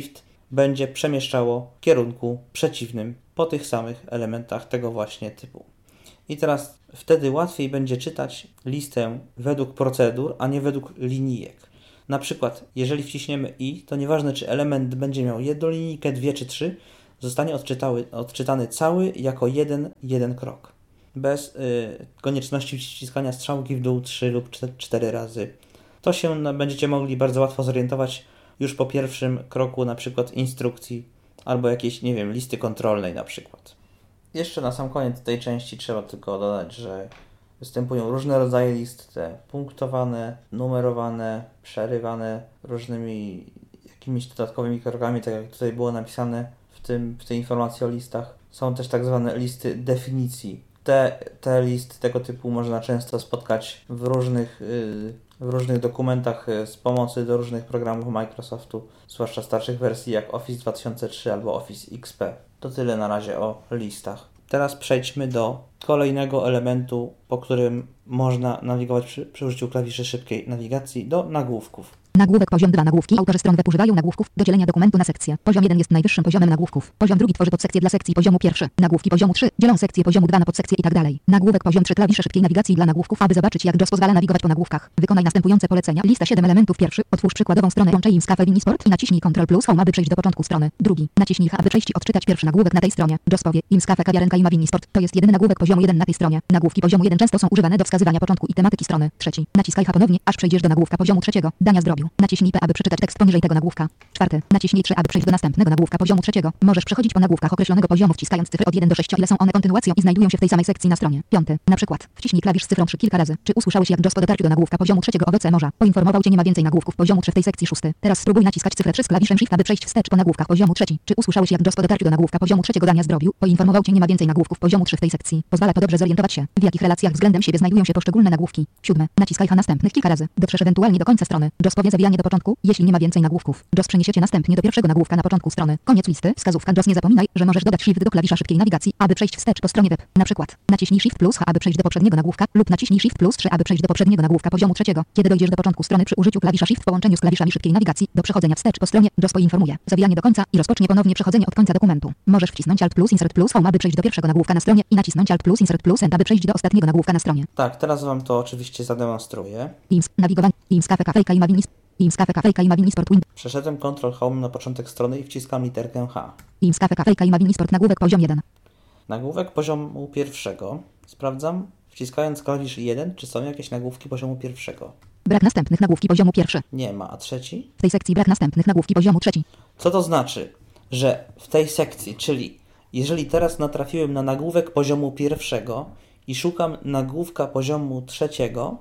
będzie przemieszczało w kierunku przeciwnym po tych samych elementach tego właśnie typu. I teraz wtedy łatwiej będzie czytać listę według procedur, a nie według linijek. Na przykład, jeżeli wciśniemy i, to nieważne czy element będzie miał jedną linijkę, dwie czy trzy, zostanie odczytały, odczytany cały jako jeden, jeden krok. Bez y, konieczności wciskania strzałki w dół trzy lub cztery razy. To się no, będziecie mogli bardzo łatwo zorientować już po pierwszym kroku, na przykład instrukcji albo jakiejś, nie wiem, listy kontrolnej na przykład. Jeszcze na sam koniec tej części trzeba tylko dodać, że występują różne rodzaje list, te punktowane, numerowane, przerywane różnymi jakimiś dodatkowymi krokami, tak jak tutaj było napisane w, tym, w tej informacji o listach. Są też tak zwane listy definicji. Te, te listy tego typu można często spotkać w różnych, yy, w różnych dokumentach z pomocy do różnych programów Microsoftu, zwłaszcza starszych wersji jak Office dwa tysiące trzy albo Office X P. To tyle na razie o listach. Teraz przejdźmy do kolejnego elementu, po którym można nawigować przy, przy użyciu klawiszy szybkiej nawigacji, do nagłówków. Nagłówek poziom dwa nagłówki. Autorzy stron web używają nagłówków do dzielenia dokumentu na sekcje. Poziom jeden jest najwyższym poziomem nagłówków. Poziom drugi tworzy podsekcje dla sekcji poziomu pierwszy. Nagłówki poziomu trzy dzielą sekcję poziomu dwa na podsekcje i tak dalej. Nagłówek poziom trzy klawisze szybkiej nawigacji dla nagłówków. Aby zobaczyć, jak JAWS pozwala nawigować po nagłówkach, wykonaj następujące polecenia. Lista siedem elementów. Pierwszy. Otwórz przykładową stronę Łączej im z Cafe Minisport i naciśnij Ctrl plus Home, aby przejść do początku strony. Drugi. Naciśnij H, aby przejść i odczytać pierwszy nagłówek na tej stronie. JAWS powie im z Cafe kawiarenka Ima Minisport. To jest jedyny nagłówek poziomu jeden na tej stronie. Nagłówki poziomu jeden często są używane do wskazywania początku i tematyki strony. Trzeci. Naciskaj H ponownie, aż przejdziesz do nagłówka poziomu trzeciego. Dania zdrowiu. Naciśnij P, aby przeczytać tekst poniżej tego nagłówka. Czwarty. Naciśnij trzy, aby przejść do następnego nagłówka poziomu trzeciego. Możesz przechodzić po nagłówkach określonego poziomu, wciskając cyfry od jeden do sześciu, ile są one kontynuacją i znajdują się w tej samej sekcji na stronie. Piąty. Na przykład wciśnij klawisz z cyfrą trzy kilka razy. Czy usłyszałeś, jak JAWS po dotarciu do nagłówka poziomu trzeciego owoce morza poinformował cię, nie ma więcej nagłówków poziomu trzy w tej sekcji. Szósty. Teraz spróbuj naciskać cyfrę trzy z klawiszem Shift, aby przejść wstecz po nagłówkach poziomu trzeci. Czy usłyszałeś, jak JAWS po dotarciu do nagłówka poziomu trzeciego dania zdrowiu poinformował cię, nie ma więcej nagłówków poziomu trzy w tej sekcji. Pozwala to dobrze zorientować się, w jakich relacjach względem siebie znajdują się poszczególne nagłówki. Siódme. Naciskaj H następnych kilka razy. Dotrzesz ewentualnie do końca strony. JAWS powie zawijanie do początku, jeśli nie ma więcej nagłówków. JAWS przeniesiecie następnie do pierwszego nagłówka na początku strony. Koniec listy. Wskazówka JAWS. Nie zapominaj, że możesz dodać Shift do klawisza szybkiej nawigacji, aby przejść wstecz po stronie web. Na przykład naciśnij Shift plus H, aby przejść do poprzedniego nagłówka, lub naciśnij Shift plus trzy, aby przejść do poprzedniego nagłówka poziomu trzeciego. Kiedy dojdziesz do początku strony przy użyciu klawisza Shift w połączeniu z klawiszami szybkiej nawigacji do przechodzenia wstecz po stronie, JAWS poinformuje zawijanie do końca i rozpocznie ponownie przechodzenie od końca dokumentu. Możesz wcisnąć Alt plus Insert plus Home, aby przejść do pierwszego nagłówka na stronie i nacisnąć Alt plus Insert plus End, aby przejść do ostatniego nagłówka na stronie. Tak, teraz wam to oczywiście zademonstruję. Teams, nawigowanie, Teams, Cafe, Cafe, Ima Minisport, Teams, Cafe, Cafe, Ima Minisport, Win, Przeszedłem Ctrl Home na początek strony i wciskam literkę H. Teams, Cafe, Cafe, Ima Minisport, nagłówek poziom jeden. Nagłówek poziomu pierwszego. Sprawdzam, wciskając klawisz jeden, czy są jakieś nagłówki poziomu pierwszego. Brak następnych nagłówki poziomu pierwszy. Nie ma, a trzeci? W tej sekcji brak następnych nagłówki poziomu trzeci. Co to znaczy? Że w tej sekcji, czyli jeżeli teraz natrafiłem na nagłówek poziomu pierwszego i szukam nagłówka poziomu trzeciego,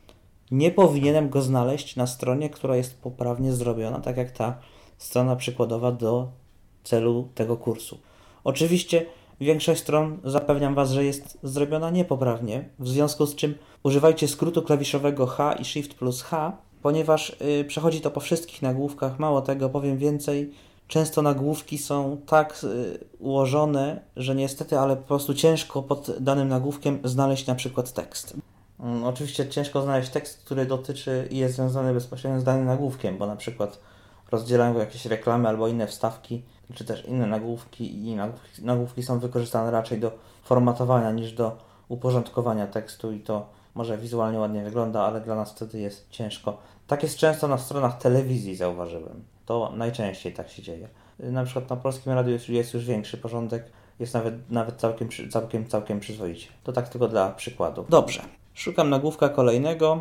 nie powinienem go znaleźć na stronie, która jest poprawnie zrobiona, tak jak ta strona przykładowa do celu tego kursu. Oczywiście większość stron, zapewniam Was, że jest zrobiona niepoprawnie, w związku z czym używajcie skrótu klawiszowego H i Shift plus H, ponieważ yy, przechodzi to po wszystkich nagłówkach. Mało tego, powiem więcej, często nagłówki są tak yy, ułożone, że niestety, ale po prostu ciężko pod danym nagłówkiem znaleźć na przykład tekst. Hmm, oczywiście ciężko znaleźć tekst, który dotyczy i jest związany bezpośrednio z danym nagłówkiem, bo na przykład rozdzielają go jakieś reklamy albo inne wstawki, czy też inne nagłówki i nagłówki, nagłówki są wykorzystane raczej do formatowania niż do uporządkowania tekstu i to może wizualnie ładnie wygląda, ale dla nas wtedy jest ciężko. Tak jest często na stronach telewizji, zauważyłem. To najczęściej tak się dzieje. Na przykład na Polskim Radiu jest, jest już większy porządek, jest nawet, nawet całkiem, całkiem, całkiem przyzwoicie. To tak tylko dla przykładu. Dobrze, szukam nagłówka kolejnego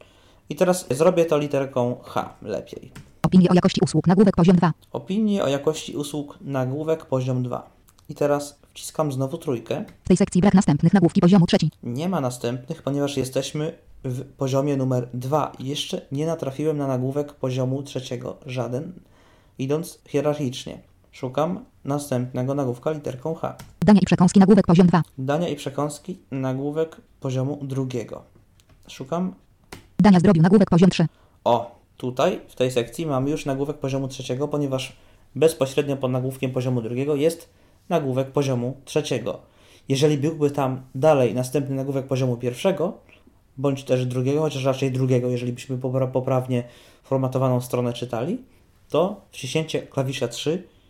i teraz zrobię to literką H lepiej. Opinie o jakości usług, nagłówek poziom dwa. Opinie o jakości usług, nagłówek poziom dwa. I teraz wciskam znowu trójkę. W tej sekcji brak następnych nagłówki poziomu trzeci. Nie ma następnych, ponieważ jesteśmy w poziomie numer dwa. Jeszcze nie natrafiłem na nagłówek poziomu trzeciego. Żaden. Idąc hierarchicznie. Szukam następnego nagłówka literką H. Dania i przekąski, nagłówek poziom dwa. Dania i przekąski, nagłówek poziomu drugiego. Szukam. Dania zdrowiu, nagłówek poziom trzy. O, tutaj w tej sekcji mamy już nagłówek poziomu trzeciego, ponieważ bezpośrednio pod nagłówkiem poziomu drugiego jest nagłówek poziomu trzeciego. Jeżeli byłby tam dalej następny nagłówek poziomu pierwszego, bądź też drugiego, chociaż raczej drugiego, jeżeli byśmy poprawnie formatowaną stronę czytali, to wciśnięcie klawisza trzy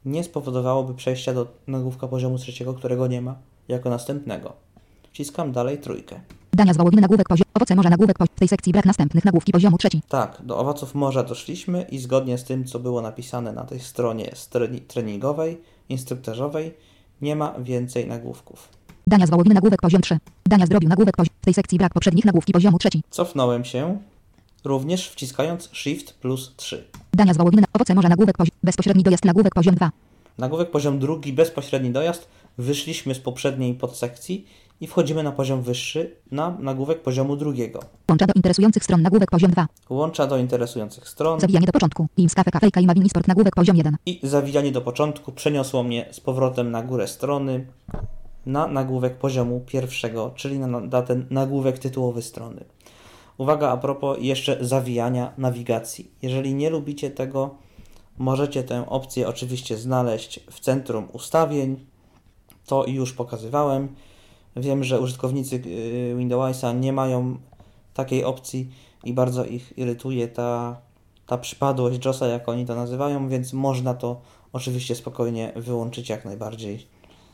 nie spowodowałoby przejścia do nagłówka poziomu trzeciego, którego nie ma, jako następnego. Wciskam dalej trójkę. Dania z wołowiny nagłówek poziom. Owoce morza nagłówek poziom. W tej sekcji brak następnych nagłówki poziomu trzeci. Tak, do owoców morza doszliśmy i zgodnie z tym, co było napisane na tej stronie streni- treningowej, instruktażowej, nie ma więcej nagłówków. Dania z wołowiny nagłówek poziom trzy. Dania z drobiu nagłówek poziom. W tej sekcji brak poprzednich nagłówki poziomu trzeci. Cofnąłem się, również wciskając Shift plus trzy. Dania z wołowiny. Owoce morza nagłówek poziom. Bezpośredni dojazd nagłówek poziom dwa. Nagłówek poziom drugi, bezpośredni dojazd. Wyszliśmy z poprzedniej podsekcji i wchodzimy na poziom wyższy, na nagłówek poziomu drugiego. Łącza do interesujących stron nagłówek poziom dwa. Łącza do interesujących stron. Zawijanie do początku. Teams Cafe Kafejka i Mavini Sport nagłówek poziom jeden. I zawijanie do początku przeniosło mnie z powrotem na górę strony, na nagłówek poziomu pierwszego, czyli na, na ten nagłówek tytułowy strony. Uwaga a propos jeszcze zawijania nawigacji. Jeżeli nie lubicie tego, możecie tę opcję oczywiście znaleźć w centrum ustawień. To już pokazywałem. Wiem, że użytkownicy Windowsa nie mają takiej opcji i bardzo ich irytuje ta, ta przypadłość JOSa, jak oni to nazywają, więc można to oczywiście spokojnie wyłączyć jak najbardziej.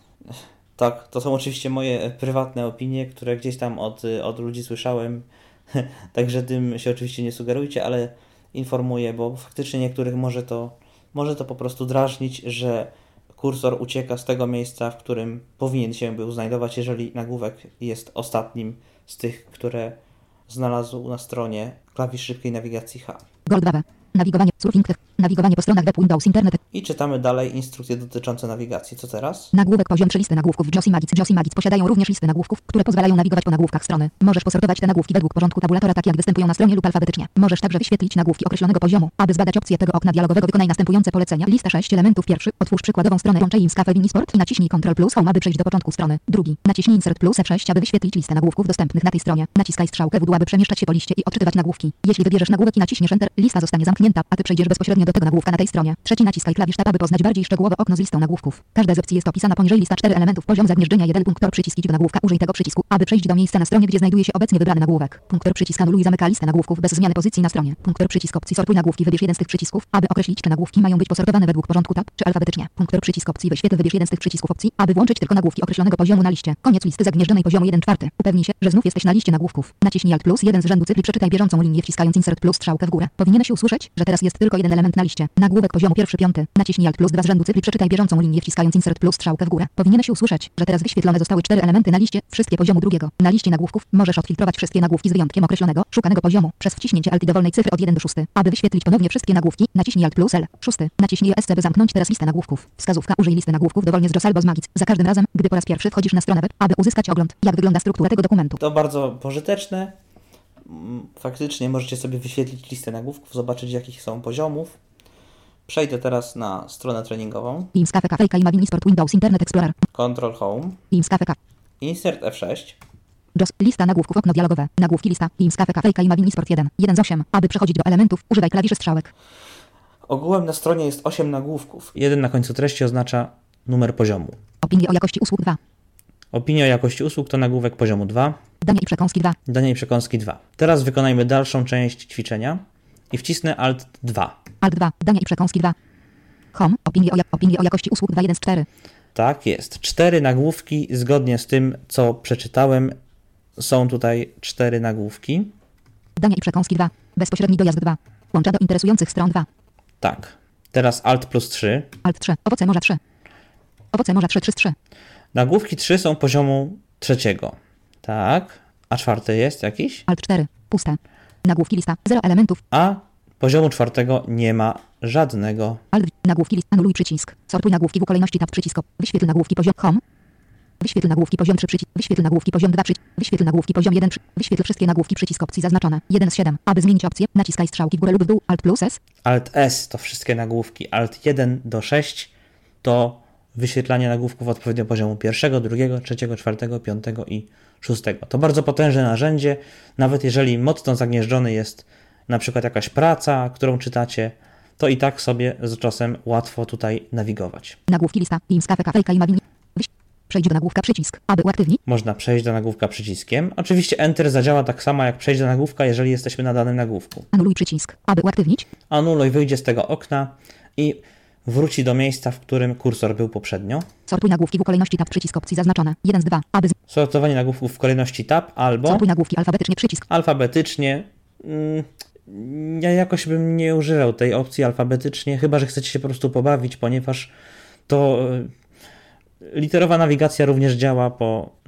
Tak, to są oczywiście moje prywatne opinie, które gdzieś tam od, od ludzi słyszałem, także tym się oczywiście nie sugerujcie, ale informuję, bo faktycznie niektórych może to, może to po prostu drażnić, że kursor ucieka z tego miejsca, w którym powinien się był znajdować, jeżeli nagłówek jest ostatnim z tych, które znalazł na stronie klawisz szybkiej nawigacji H. Gold dwa. Nawigowanie. Surfing. Nawigowanie po stronach web Windows Internet. I czytamy dalej instrukcje dotyczące nawigacji. Co teraz? Nagłówek poziom trzy. Listy nagłówków. JOS i Magic. JOS i Magic posiadają również listy nagłówków, które pozwalają nawigować po nagłówkach strony. Możesz posortować te nagłówki według porządku tabulatora, tak jak występują na stronie lub alfabetycznie. Możesz także wyświetlić nagłówki określonego poziomu. Aby zbadać opcję tego okna dialogowego, wykonaj następujące polecenia. Lista sześć elementów. Pierwszy. Otwórz przykładową stronę Teams Cafe Mini Sport i naciśnij Ctrl plus Home, aby przejść do początku strony. Drugi. Naciśnij Insert plus F sześć, aby wyświetlić listę nagłówków dostępnych na tej stronie. Naciskaj strzałkę w dół, aby przemieszczać się po liście i odczytywać nagłówki. Jeśli wybierzesz nagłówek i naciśniesz Enter, lista zostanie zamknięta, a ty przejdziesz bezpośrednio do tego nagłówka na tej stronie. Trzeci. Naciskaj klawisz Tab, aby poznać bardziej szczegółowo okno z listą nagłówków. Każda z opcji jest opisana poniżej. Lista cztery elementów. Poziom zagnieżdżenia jeden. Punktor przycisk idź do nagłówka. Użyj tego przycisku, aby przejść do miejsca na stronie, gdzie znajduje się obecnie wybrany nagłówek. Punktor przycisk anuluj i zamyka listę nagłówków bez zmiany pozycji na stronie. Punktor przycisk opcji sortuj nagłówki. Wybierz jeden z tych przycisków, aby określić, czy nagłówki mają być posortowane według porządku tab, czy alfabetycznie. Punktor przycisk opcji wyświetl. Wybierz jeden z tych przycisków opcji, aby włączyć tylko nagłówki określonego poziomu na liście. Koniec listy zagnieżdżonej poziomu jeden czwarty. Upewnij się, że znów jesteś na liście nagłówków. Naciśnij Alt plus jeden z rzędu cyfr i przeczytaj bieżącą linię wciskając Insert plus strzałkę w górę. Powinieneś usłyszeć, że teraz jest tylko jeden element na liście. Nagłówek poziomu pierwszy piąty. Naciśnij Alt plus dwa z rzędu cyfr i przeczytaj bieżącą linię wciskając Insert plus strzałkę w górę. Powinieneś usłyszeć, że teraz wyświetlone zostały cztery elementy na liście, wszystkie poziomu drugiego. Na liście nagłówków możesz odfiltrować wszystkie nagłówki z wyjątkiem określonego, szukanego poziomu przez wciśnięcie Alt i dowolnej cyfry od jeden do szóstego. Aby wyświetlić ponownie wszystkie nagłówki, naciśnij Alt plus L. szósty. Naciśnij E S C, by zamknąć teraz listę nagłówków. Wskazówka: użyj listy nagłówków dowolnie z JOS albo z Magic. Za każdym razem, gdy po raz pierwszy wchodzisz na stronę web, aby uzyskać ogląd, jak wygląda struktura tego dokumentu. To bardzo pożyteczne. Faktycznie możecie sobie wyświetlić listę nagłówków, zobaczyć jakich są poziomów. Przejdę teraz na stronę treningową. Teams Cafe Kafejka i Mavini Sport Windows Internet Explorer. Ctrl Home. Teams Cafe Cafe. Insert F sześć. JOS. Lista nagłówków. Okno dialogowe. Nagłówki lista. Teams Cafe Kafejka i Mavini Sport jeden. jeden z osiem. Aby przechodzić do elementów, używaj klawiszy strzałek. Ogółem na stronie jest osiem nagłówków. Jeden na końcu treści oznacza numer poziomu. Opinie o jakości usług dwa. Opinia o jakości usług to nagłówek poziomu dwa. Dania i przekąski dwa. Dania i przekąski dwa. Teraz wykonajmy dalszą część ćwiczenia i wcisnę Alt dwa. Alt dwa. Dania i przekąski dwa. Home. Opinie o, jak- opinie o jakości usług dwa jeden z czterech. Tak jest. Cztery nagłówki zgodnie z tym, co przeczytałem. Są tutaj cztery nagłówki. Dania i przekąski dwa. Bezpośredni dojazd dwa. Łącza do interesujących stron dwa. Tak. Teraz Alt plus trzy. Alt trzy. Owoce morza trzy. Owoce morza trzy trzy z trzy. Nagłówki trzy są poziomu trzeciego. Tak. A czwarty jest jakiś? Alt cztery. Puste. Nagłówki lista. zero elementów. A poziomu czwartego nie ma żadnego. Alt. Nagłówki list. Anuluj przycisk. Sortuj nagłówki w kolejności tab przycisk. Wyświetl nagłówki poziom Home. Wyświetl nagłówki poziom trzy przycisk. Wyświetl nagłówki poziom dwa przycisk. Wyświetl nagłówki poziom jeden. Wyświetl wszystkie nagłówki przycisk opcji zaznaczone. jeden z siedem. Aby zmienić opcję, naciskaj strzałki w górę lub w dół. Alt plus S. Alt S to wszystkie nagłówki. Alt jeden do sześć to wyświetlanie nagłówków odpowiednio poziomu pierwszego, drugiego, trzeciego, czwartego, piątego i szóstego. To bardzo potężne narzędzie, nawet jeżeli mocno zagnieżdżony jest na przykład jakaś praca, którą czytacie, to i tak sobie z czasem łatwo tutaj nawigować. Nagłówki lista. Teams Cafe Kafejka i Mavini. Wyś... Przejdź do nagłówka przycisk. Aby uaktywnić. Można przejść do nagłówka przyciskiem. Oczywiście Enter zadziała tak samo jak przejść do nagłówka, jeżeli jesteśmy na danym nagłówku. Anuluj przycisk. Aby uaktywnić. Anuluj wyjdzie z tego okna i wróci do miejsca, w którym kursor był poprzednio. Sortuj nagłówki w kolejności tab, przycisk opcji zaznaczone. jeden z dwa, aby z... Sortowanie nagłówków w kolejności tab albo Sortuj nagłówki alfabetycznie, przycisk. alfabetycznie. Mm, Ja jakoś bym nie używał tej opcji alfabetycznie, chyba że chcecie się po prostu pobawić, ponieważ to y, literowa nawigacja również działa po